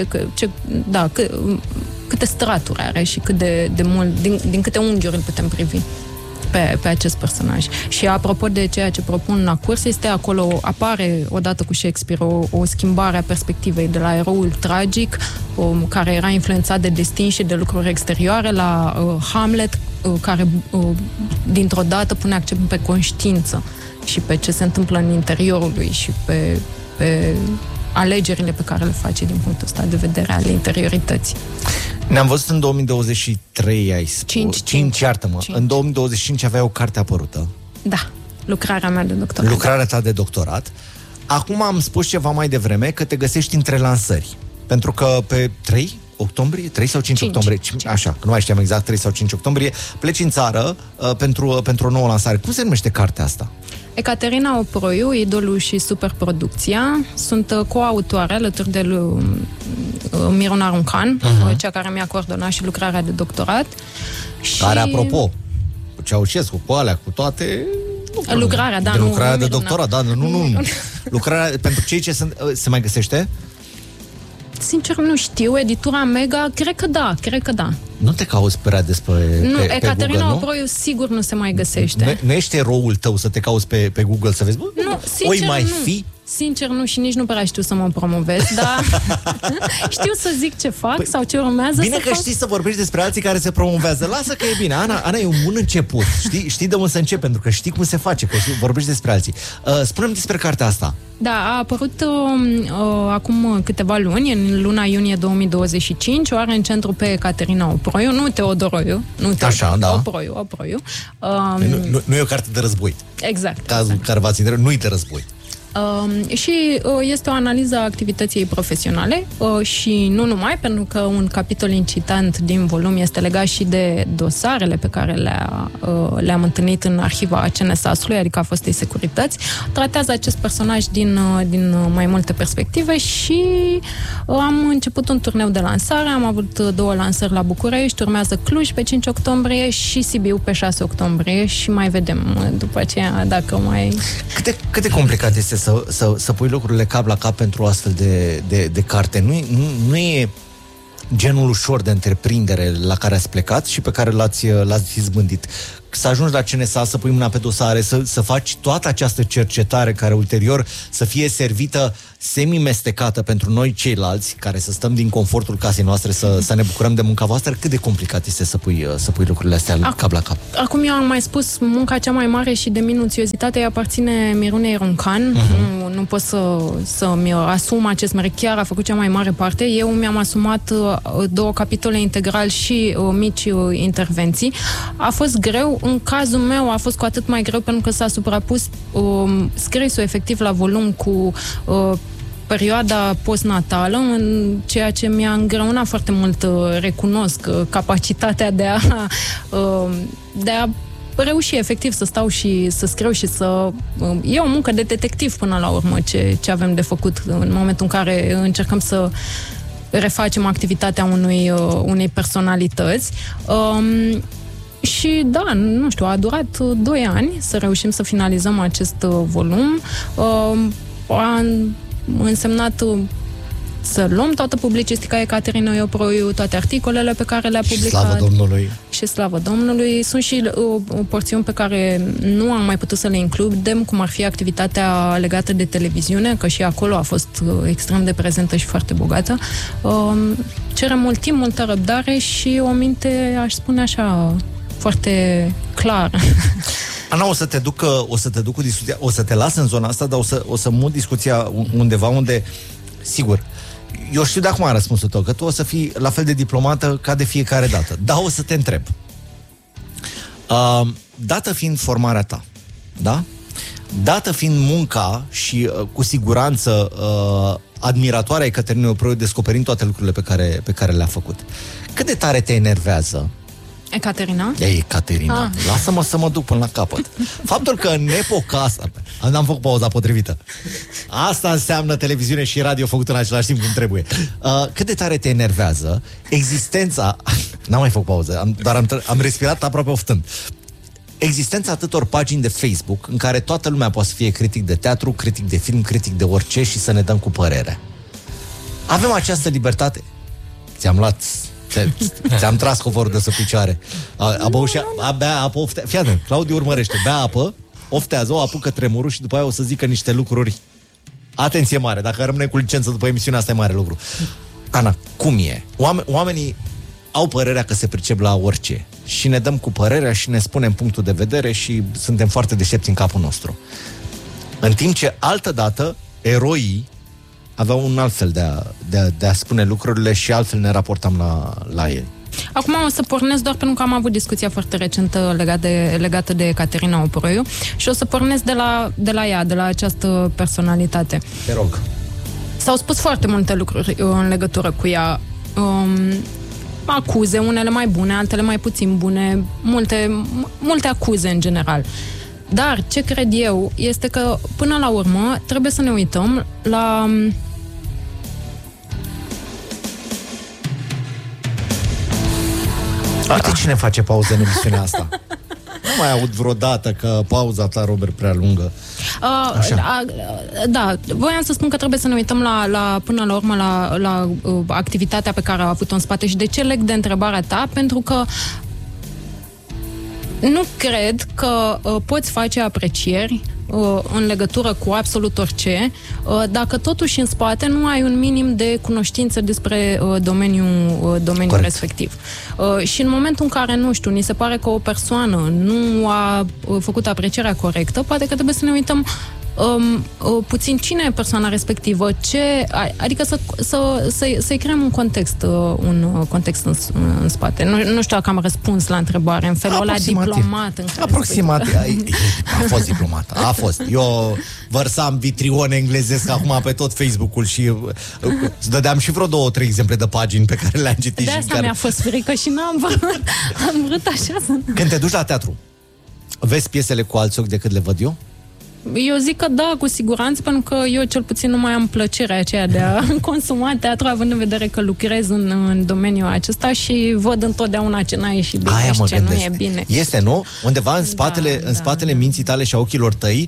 Speaker 4: câte straturi are și cât de mult, din câte unghiuri îl putem privi pe acest personaj. Și apropo de ceea ce propun la curs, este acolo, apare odată cu Shakespeare o schimbare a perspectivei de la eroul tragic, care era influențat de destin și de lucruri exterioare, la Hamlet, care dintr-o dată pune accent pe conștiință și pe ce se întâmplă în interiorul lui și pe alegerile pe care le face din punctul ăsta de vedere ale interiorității.
Speaker 2: Ne-am văzut în 2023, ai spus. 5, iartă-mă. 5. În 2025 avea o carte apărută.
Speaker 4: Da, lucrarea mea de doctorat.
Speaker 2: Lucrarea ta de doctorat. Acum am spus ceva mai devreme că te găsești între lansări. Pentru că pe 3 octombrie, 3 sau 5 octombrie, așa, că nu mai știam exact, 3 sau 5 octombrie, pleci în țară pentru o nouă lansare. Cum se numește cartea asta?
Speaker 4: Ecaterina Oproiu, Idolul și Superproducția. Sunt coautoare alături de Miruna Runcan, cea care mi-a coordonat și lucrarea de doctorat.
Speaker 2: Care, apropo, cu Ceaușescu, cu alea, cu toate...
Speaker 4: Lucrarea, da,
Speaker 2: nu lucrarea de doctorat, da, nu. Lucrarea, pentru cei ce se mai găsește?
Speaker 4: Sincer, nu știu. Editura Mega, cred că da.
Speaker 2: Nu te cauți prea despre
Speaker 4: Ecaterina Oproiu sigur nu se mai găsește.
Speaker 2: Nu ești eroul tău să te cauți pe Google să vezi?
Speaker 4: Nu, sincer, fi? Sincer, nu, și nici nu prea știu să mă promovez, dar știu să zic ce fac sau ce urmează
Speaker 2: bine să fac. Bine că știi să vorbești despre alții care se promovează. Lasă că e bine. Ana e un bun început. Știi de unde să începi, pentru că știi cum se face, că vorbești despre alții. Spune-mi despre cartea asta.
Speaker 4: Da, a apărut acum câteva luni, în luna iunie 2025, o are în centru pe Ecaterina Oproiu, nu Teodoroiu,
Speaker 2: așa, da.
Speaker 4: Oproiu.
Speaker 2: Nu e o carte de război.
Speaker 4: Exact.
Speaker 2: Cazul care v-ați întrebat, nu e de război.
Speaker 4: Și este o analiză a activității ei profesionale și nu numai, pentru că un capitol incitant din volum este legat și de dosarele pe care le-am întâlnit în arhiva CNSAS-ului, adică a fostei securități. Tratează acest personaj din mai multe perspective și am început un turneu de lansare, am avut 2 lansări la București, urmează Cluj pe 5 octombrie și Sibiu pe 6 octombrie și mai vedem după aceea dacă mai...
Speaker 2: Cât de complicat este să pui lucrurile cap la cap pentru o astfel de carte? Nu e genul ușor de întreprindere la care ați plecat și pe care l-ați izbândit. Să ajungi la CNSA, să pui mâna pe dosare, să faci toată această cercetare care ulterior să fie servită semi-mestecată pentru noi ceilalți, care să stăm din confortul casei noastre, să ne bucurăm de munca voastră. Cât de complicat este să pui lucrurile astea cap la cap?
Speaker 4: Acum eu am mai spus, munca cea mai mare și de minuțiozitate îi aparține Mirunei Roncan. Nu pot să-mi asum acest merit. Chiar a făcut cea mai mare parte. Eu mi-am asumat 2 capitole integral și mici intervenții. A fost greu. În cazul meu a fost cu atât mai greu pentru că s-a suprapus scrisul efectiv la volum cu perioada postnatală, în ceea ce mi-a îngreunat foarte mult, recunosc, capacitatea de a reuși efectiv să stau și să scriu și să... E o muncă de detectiv până la urmă ce avem de făcut în momentul în care încercăm să refacem activitatea unei personalități. Și da, nu știu, a durat 2 ani să reușim să finalizăm acest volum. A însemnat să luăm toată publicistica Ecaterinei Ioproiu, toate articolele pe care le-a publicat.
Speaker 2: Slavă Domnului!
Speaker 4: Și slavă Domnului! Sunt și porțiuni pe care nu am mai putut să le includem, cum ar fi activitatea legată de televiziune, că și acolo a fost extrem de prezentă și foarte bogată. Cere mult timp, multă răbdare și o minte, aș spune așa, foarte clară.
Speaker 2: Ana, o să te duc cu discuția, o să te las în zona asta, dar o să mut discuția undeva unde, sigur, eu știu de acum răspunsul tău, că tu o să fii la fel de diplomată ca de fiecare dată. Dar o să te întreb. Dată fiind formarea ta, da? Dată fiind munca și cu siguranță admiratoarea Ecaterinei Ioproiu, descoperind toate lucrurile pe care le-a făcut, cât de tare te enervează
Speaker 4: Ecaterina?
Speaker 2: Ecaterina. Lasă-mă să mă duc până la capăt. Faptul că în epoca asta... N-am făcut pauza potrivită. Asta înseamnă televiziune și radio făcut în același timp cum trebuie. Cât de tare te enervează existența... N-am mai făcut pauză, dar am respirat aproape oftând. Existența atâtor pagini de Facebook în care toată lumea poate să fie critic de teatru, critic de film, critic de orice și să ne dăm cu părere. Avem această libertate? Ți-am tras covorul de sub picioare. Bea apă, oftează. Fii atent, Claudiu urmărește. Bea apă, oftează, o apucă tremurul și după aia o să zică niște lucruri. Atenție mare, dacă rămâne cu licență după emisiunea asta e mare lucru. Ana, cum e? Oamenii au părerea că se pricep la orice și ne dăm cu părerea și ne spunem punctul de vedere și suntem foarte deștepți în capul nostru. În timp ce altădată eroii aveau un alt fel de a spune lucrurile și altfel ne raportam la ei.
Speaker 4: Acum o să pornesc doar pentru că am avut discuția foarte recentă legată de Ecaterina Ioproiu și o să pornesc de la ea, de la această personalitate.
Speaker 2: Te rog.
Speaker 4: S-au spus foarte multe lucruri în legătură cu ea. Acuze, unele mai bune, altele mai puțin bune, multe acuze în general. Dar ce cred eu este că până la urmă trebuie să ne uităm la...
Speaker 2: Uite cine face pauză în emisiunea asta. Nu mai aud vreodată că pauza ta, Robert, prea lungă.
Speaker 4: Da, voiam să spun că trebuie să ne uităm până la urmă la activitatea pe care a avut-o în spate și de ce leg de întrebarea ta, pentru că nu cred că poți face aprecieri în legătură cu absolut orice, dacă totuși în spate nu ai un minim de cunoștință despre domeniul respectiv. Și în momentul în care, nu știu, ni se pare că o persoană nu a făcut aprecierea corectă, poate că trebuie să ne uităm puțin cine e persoana respectivă, adică să-i creăm un context în spate. Nu știu dacă am răspuns la întrebare în felul ăla diplomat.
Speaker 2: Aproximativ. A fost diplomat. A fost. Eu vărsam vitrion englezesc acum pe tot Facebook-ul și îți dădeam și vreo 2-3 exemple de pagini pe care le-am citit.
Speaker 4: De asta mi-a fost frică și n-am vrut. Am vrut așa să...
Speaker 2: Când te duci la teatru, vezi piesele cu alți ochi decât le văd eu?
Speaker 4: Eu zic că da, cu siguranță, pentru că eu cel puțin nu mai am plăcerea aceea de a consuma teatru, având în vedere că lucrez în domeniul acesta și văd întotdeauna ce n-a ieșit bine și ce nu e bine.
Speaker 2: Este, nu? Undeva în spatele minții tale și a ochilor tăi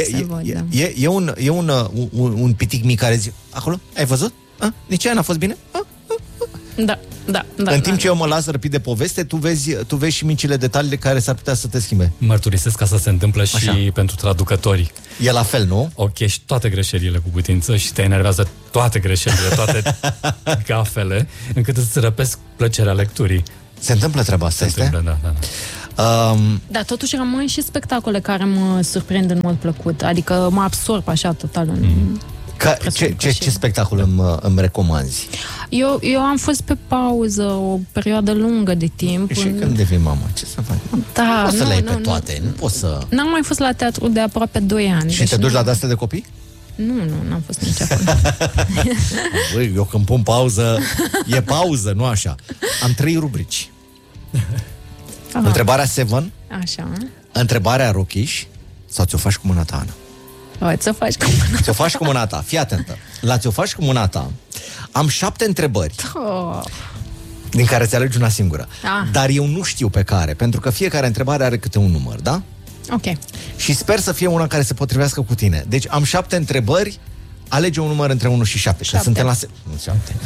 Speaker 2: e un pitic mic care zice, acolo, ai văzut? Nici aia n-a fost bine?
Speaker 4: Da.
Speaker 2: În timp ce eu mă las răpit de poveste, tu vezi și micile detalii care s-ar putea să te schimbe.
Speaker 3: Mărturisesc că asta se întâmplă și pentru traducători.
Speaker 2: E la fel, nu?
Speaker 3: Și toate greșelile cu putință și te enervează toate greșelile, toate gafele, încât îți răpesc plăcerea lecturii.
Speaker 2: Se întâmplă treaba asta,
Speaker 3: Se întâmplă, da.
Speaker 4: Da, totuși rămân și spectacole care mă surprind în mod plăcut. Adică mă absorb așa total în...
Speaker 2: Ce spectacol îmi recomanzi?
Speaker 4: Eu am fost pe pauză o perioadă lungă de timp.
Speaker 2: Și când devii mamă, ce să faci?
Speaker 4: Da,
Speaker 2: nu poți să le ai pe toate, nu poți să...
Speaker 4: N-am mai fost la teatru de aproape 2 ani.
Speaker 2: Și te duci la de-astea de copii?
Speaker 4: Nu, n-am fost nici acolo.
Speaker 2: Băi, eu când pun pauză, e pauză, nu așa. Am 3 rubrici. Întrebarea Seven.
Speaker 4: Așa.
Speaker 2: Întrebarea Rochiș. Sau ți-o faci cu mâna ta, Ana?
Speaker 4: Ți-o faci cu mâna ta.
Speaker 2: Ți-o faci cu mâna ta, fii atentă. La ți-o faci cu mâna ta, am 7 întrebări. Din care ți alegi una singură. Dar eu nu știu pe care, pentru că fiecare întrebare are câte un număr, da?
Speaker 4: Ok.
Speaker 2: Și sper să fie una care se potrivească cu tine. Deci am 7 întrebări, alege un număr între 1 și 7. Că suntem la 7.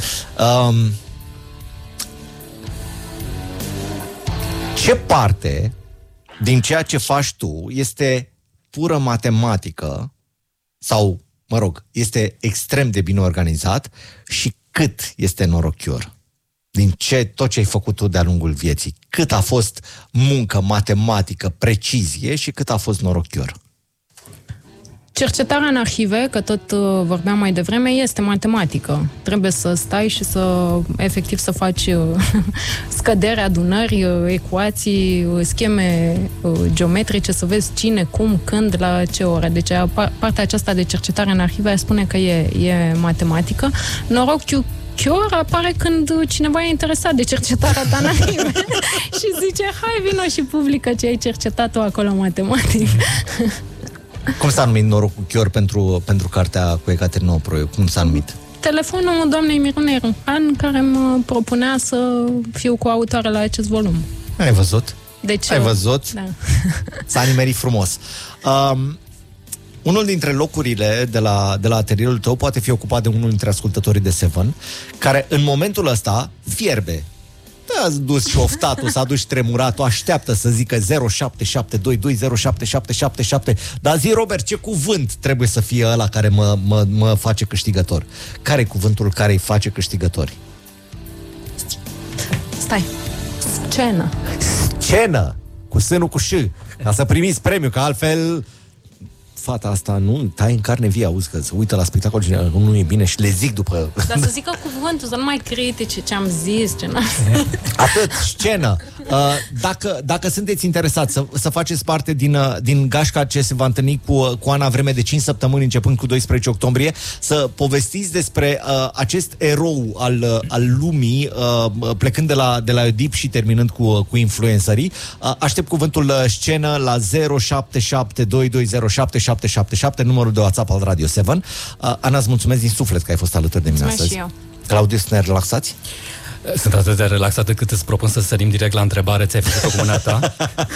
Speaker 2: Ce parte din ceea ce faci tu este pură matematică sau, mă rog, este extrem de bine organizat și cât este norochior? Din tot ce ai făcut tu de-a lungul vieții, cât a fost muncă matematică, precizie și cât a fost norochior?
Speaker 4: Cercetarea în arhive, că tot vorbeam mai devreme, este matematică. Trebuie să stai și efectiv să faci scăderi, adunări, ecuații, scheme geometrice, să vezi cine, cum, când, la ce oră. Deci partea aceasta de cercetare în arhive spune că e matematică. Norochiul apare când cineva e interesat de cercetarea ta în arhive și zice, hai, vino și publică ce ai cercetat tu acolo matematic.
Speaker 2: Cum s-a numit norocul chior pentru cartea cu Ecaterina Oproiu? Cum s-a numit?
Speaker 4: Telefonul doamnei Mirunei Rumpan, care mă propunea să fiu coautoare la acest volum.
Speaker 2: Ai văzut?
Speaker 4: Deci,
Speaker 2: ai văzut?
Speaker 4: Da.
Speaker 2: S-a nimerit frumos. Unul dintre locurile de la atelierul tău poate fi ocupat de unul dintre ascultătorii de Seven, care în momentul ăsta fierbe. Te-ați dus și oftatul, s-a dus tremuratul, așteaptă să zică 0772207777. Dar zi, Robert, ce cuvânt trebuie să fie ăla care mă face câștigător? Care e cuvântul care îi face câștigători?
Speaker 4: Stai.
Speaker 2: Scenă. Cu sânul cu ș. Ca să primiți premiu, că altfel... Fata asta nu tai în carne vie, auzi că se uită la spectacol și nu e bine și le zic după...
Speaker 4: Dar să zică cuvântul, să nu mai critice ce am zis, ce n-am zis.
Speaker 2: Atât, scenă. Dacă sunteți interesați să faceți parte din gașca ce se va întâlni cu Ana vreme de 5 săptămâni, începând cu 12 octombrie, să povestiți despre acest erou al lumii, plecând de la Oedip și terminând cu influencerii, aștept cuvântul scenă la 0772207777, numărul de WhatsApp al Radio 7. Ana, îți mulțumesc din suflet că ai fost alături de mine astăzi.
Speaker 4: Și eu.
Speaker 2: Claudiu, suntem relaxați?
Speaker 3: Sunt atât de relaxat cât îți propun să sărim direct la întrebare. Ți-ai făcut-o cu mâna ta?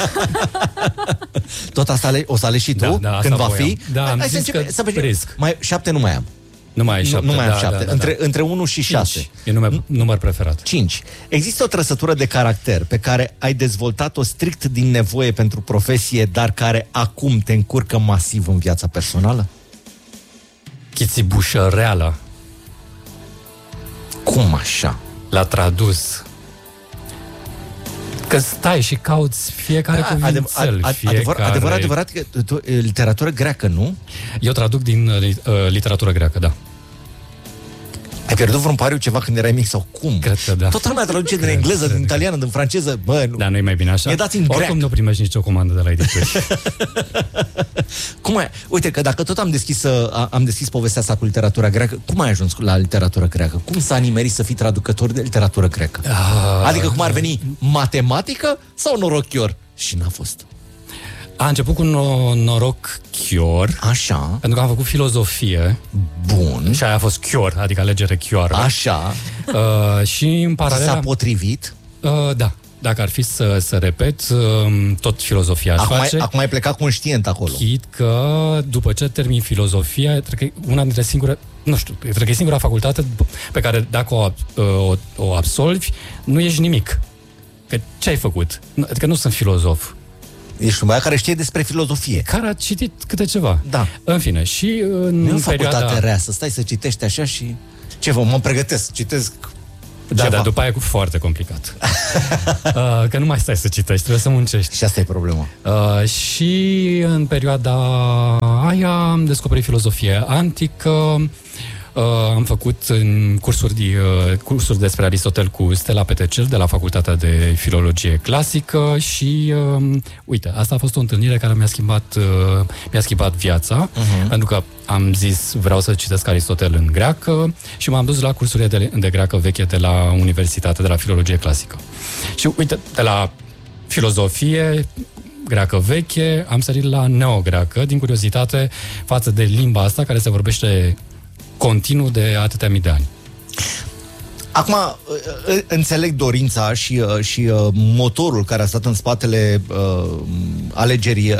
Speaker 2: Tot asta o să alegi și tu?
Speaker 3: Da,
Speaker 2: când va
Speaker 3: voiam.
Speaker 2: fi?
Speaker 3: Da, am zis că risc.
Speaker 2: 7 nu mai am.
Speaker 3: Nu mai ai 7.
Speaker 2: Nu mai am 7. Între 1 și 6.
Speaker 3: E număr preferat.
Speaker 2: 5. Există o trăsătură de caracter pe care ai dezvoltat-o strict din nevoie pentru profesie, dar care acum te încurcă masiv în viața personală?
Speaker 3: Chițibușăreala.
Speaker 2: Cum așa?
Speaker 3: L-a tradus Că stai și cauți fiecare cuvințel.
Speaker 2: Adevărat că literatură greacă, nu?
Speaker 3: Eu traduc din literatură greacă, da.
Speaker 2: Ai pierdut vreun pariu ceva când erai mic sau cum?
Speaker 3: Cred că da.
Speaker 2: Toată lumea traduce din engleză, din italiană, din franceză. Bă, nu.
Speaker 3: Da, nu e mai bine așa.
Speaker 2: E dat în greac.
Speaker 3: Oricum nu primești nicio comandă de la edituri.
Speaker 2: Cum ai? Uite că dacă tot am deschis povestea asta cu literatura greacă, cum ai ajuns la literatura greacă? Cum s-a nimerit să fii traducător de literatură greacă? Adică cum ar veni matematică sau norochior? Și n-a fost.
Speaker 3: A început cu noroc chior.
Speaker 2: Așa.
Speaker 3: Pentru că am făcut filozofie.
Speaker 2: Bun.
Speaker 3: Și aia a fost chior, adică alegere chioară.
Speaker 2: Așa.
Speaker 3: Și în paralel...
Speaker 2: S-a potrivit?
Speaker 3: Da. Dacă ar fi să repet, tot filozofia aș face.
Speaker 2: Acum ai plecat conștient acolo.
Speaker 3: Chit că după ce termin filozofia, cred că una dintre cred că e singura facultate pe care dacă o absolvi, nu ești nimic. Că ce ai făcut? Adică nu sunt filozof.
Speaker 2: Ești un băiat care știe despre filozofie.
Speaker 3: Care a citit câte ceva.
Speaker 2: Da.
Speaker 3: În fine, și în
Speaker 2: facultate rea, să stai să citești așa și... Ce mă pregătesc, citesc...
Speaker 3: Da, dar după aia e foarte complicat. Că nu mai stai să citești, trebuie să muncești.
Speaker 2: Și asta e problema.
Speaker 3: Și în perioada aia am descoperit filozofie antică. Am făcut cursuri despre Aristotel cu Stella Petecer de la Facultatea de Filologie Clasică și uite, asta a fost o întâlnire care mi-a schimbat viața, pentru că am zis vreau să citesc Aristotel în greacă și m-am dus la cursurile de greacă veche de la Universitate, de la Filologie Clasică. Și uite, de la filozofie greacă veche am sărit la neogreacă, din curiozitate față de limba asta care se vorbește continuu de atâtea mii de ani.
Speaker 2: Acum, înțeleg dorința și motorul care a stat în spatele alegerii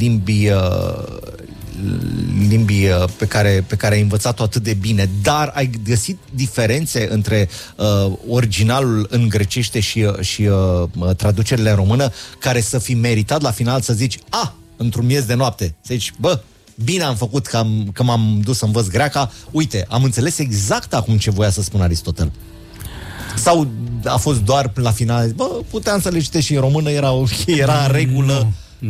Speaker 2: limbii pe care ai învățat-o atât de bine, dar ai găsit diferențe între originalul în grecește și traducerile în română care să fi meritat la final să zici, într-un miez de noapte, să zici, bine am făcut că m-am dus să învăț greaca, uite, am înțeles exact acum ce voia să spun Aristotel. Sau a fost doar la final, puteam să le citesc și în română, era în regulă.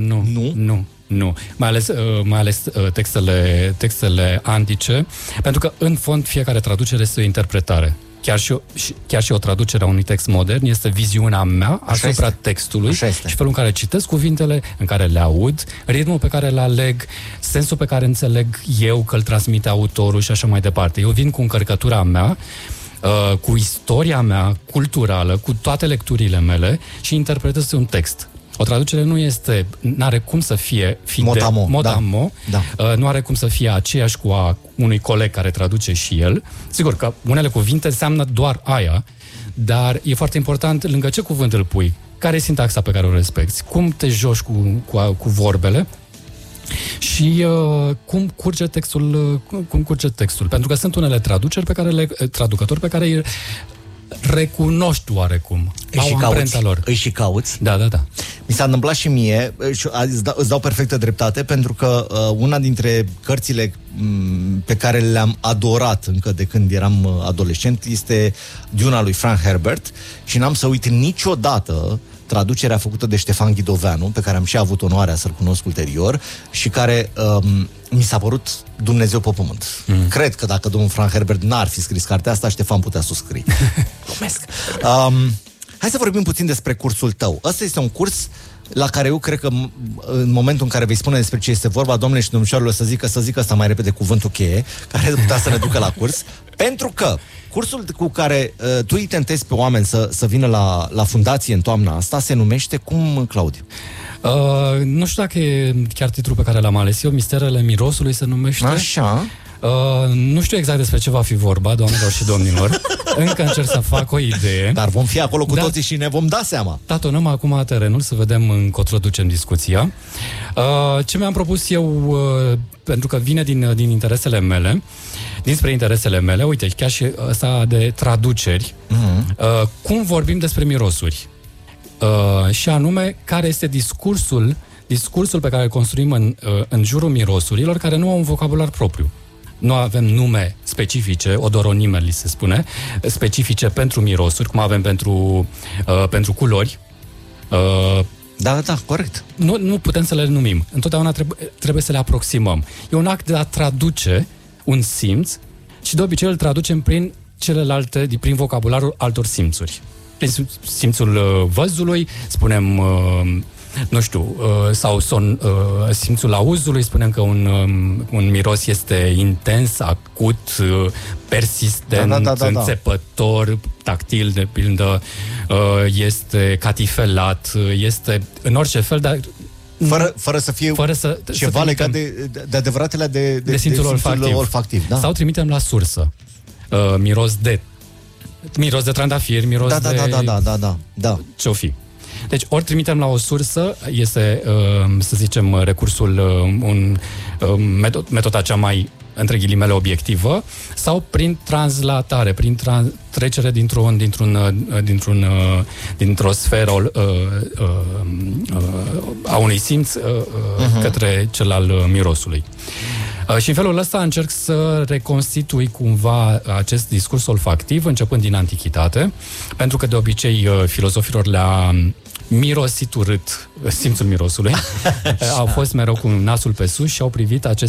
Speaker 3: Nu. Mai ales textele antice, pentru că în fond fiecare traducere este o interpretare. Chiar și o traducere a unui text modern este viziunea mea asupra textului și felul în care citesc cuvintele, în care le aud, ritmul pe care le aleg, sensul pe care înțeleg eu că îl transmite autorul și așa mai departe. Eu vin cu încărcătura mea, cu istoria mea culturală, cu toate lecturile mele și interpretez un text. O traducere n-are cum să fie mot-a-mot, nu are cum să fie aceeași cu a unui coleg care traduce și el. Sigur că unele cuvinte înseamnă doar aia, dar e foarte important lângă ce cuvânt îl pui, care e sintaxa pe care o respecti, cum te joci cu vorbele și cum curge textul. Pentru că sunt unele traducători pe care recunoști oarecum.
Speaker 2: Îi și cauți.
Speaker 3: Da.
Speaker 2: Mi s-a întâmplat și mie și îți dau perfectă dreptate, pentru că una dintre cărțile pe care le-am adorat încă de când eram adolescent este Duna lui Frank Herbert și n-am să uit niciodată traducerea făcută de Ștefan Ghidoveanu, pe care am și avut onoarea să-l cunosc ulterior și care mi s-a părut Dumnezeu pe pământ. Cred că dacă domnul Frank Herbert n-ar fi scris cartea asta, Ștefan putea să o scrie. Glumesc. Hai să vorbim puțin despre cursul tău. Ăsta este un curs la care eu cred că în momentul în care vei spune despre ce este vorba, domnule și domnișoarele, să zică asta mai repede cuvântul cheie, care putea să ne ducă la curs, pentru că cursul cu care tu îi tentezi pe oameni să vină la fundație în toamna asta se numește cum, Claudiu?
Speaker 3: Nu știu dacă e chiar titlul pe care l-am ales eu, Misterele Mirosului se numește.
Speaker 2: Așa.
Speaker 3: Nu știu exact despre ce va fi vorba, doamnelor și domnilor. Încă încerc să fac o idee.
Speaker 2: Dar vom fi acolo cu toții și ne vom da seama.
Speaker 3: Tatonăm acum terenul să vedem încotro ducem discuția. Ce mi-am propus eu, pentru că vine din interesele mele, dinspre interesele mele, uite, chiar și ăsta de traduceri, cum vorbim despre mirosuri. Și anume, care este discursul pe care îl construim în jurul mirosurilor, care nu au un vocabular propriu. Nu avem nume specifice, odoronime li se spune, specifice pentru mirosuri, cum avem pentru culori,
Speaker 2: Da, corect.
Speaker 3: Nu putem să le numim. Întotdeauna trebuie să le aproximăm. E un act de a traduce un simț și de obicei îl traducem prin celelalte, prin vocabularul altor simțuri. Prin simțul văzului, spunem, sau simțul auzului, spunem că un miros este intens, acut, persistent, înțepător, tactil, de pildă, este catifelat, este în orice fel, dar
Speaker 2: fără să fie ceva legat de adevăratele de simțul olfactiv. Da.
Speaker 3: Sau trimitem la sursă. Miros de trandafir, miros
Speaker 2: da.
Speaker 3: Ce-o fi. Deci ori trimitem la o sursă, este, să zicem, recursul, metoda cea mai, între ghilimele, obiectivă, sau prin translatare, prin trecere dintr-o sferă a unui simț către cel al mirosului. Și în felul ăsta încerc să reconstitui cumva acest discurs olfactiv, începând din antichitate, pentru că de obicei filozofilor le-a mirosit urât simțul mirosului. Au fost mereu cu nasul pe sus și au privit acest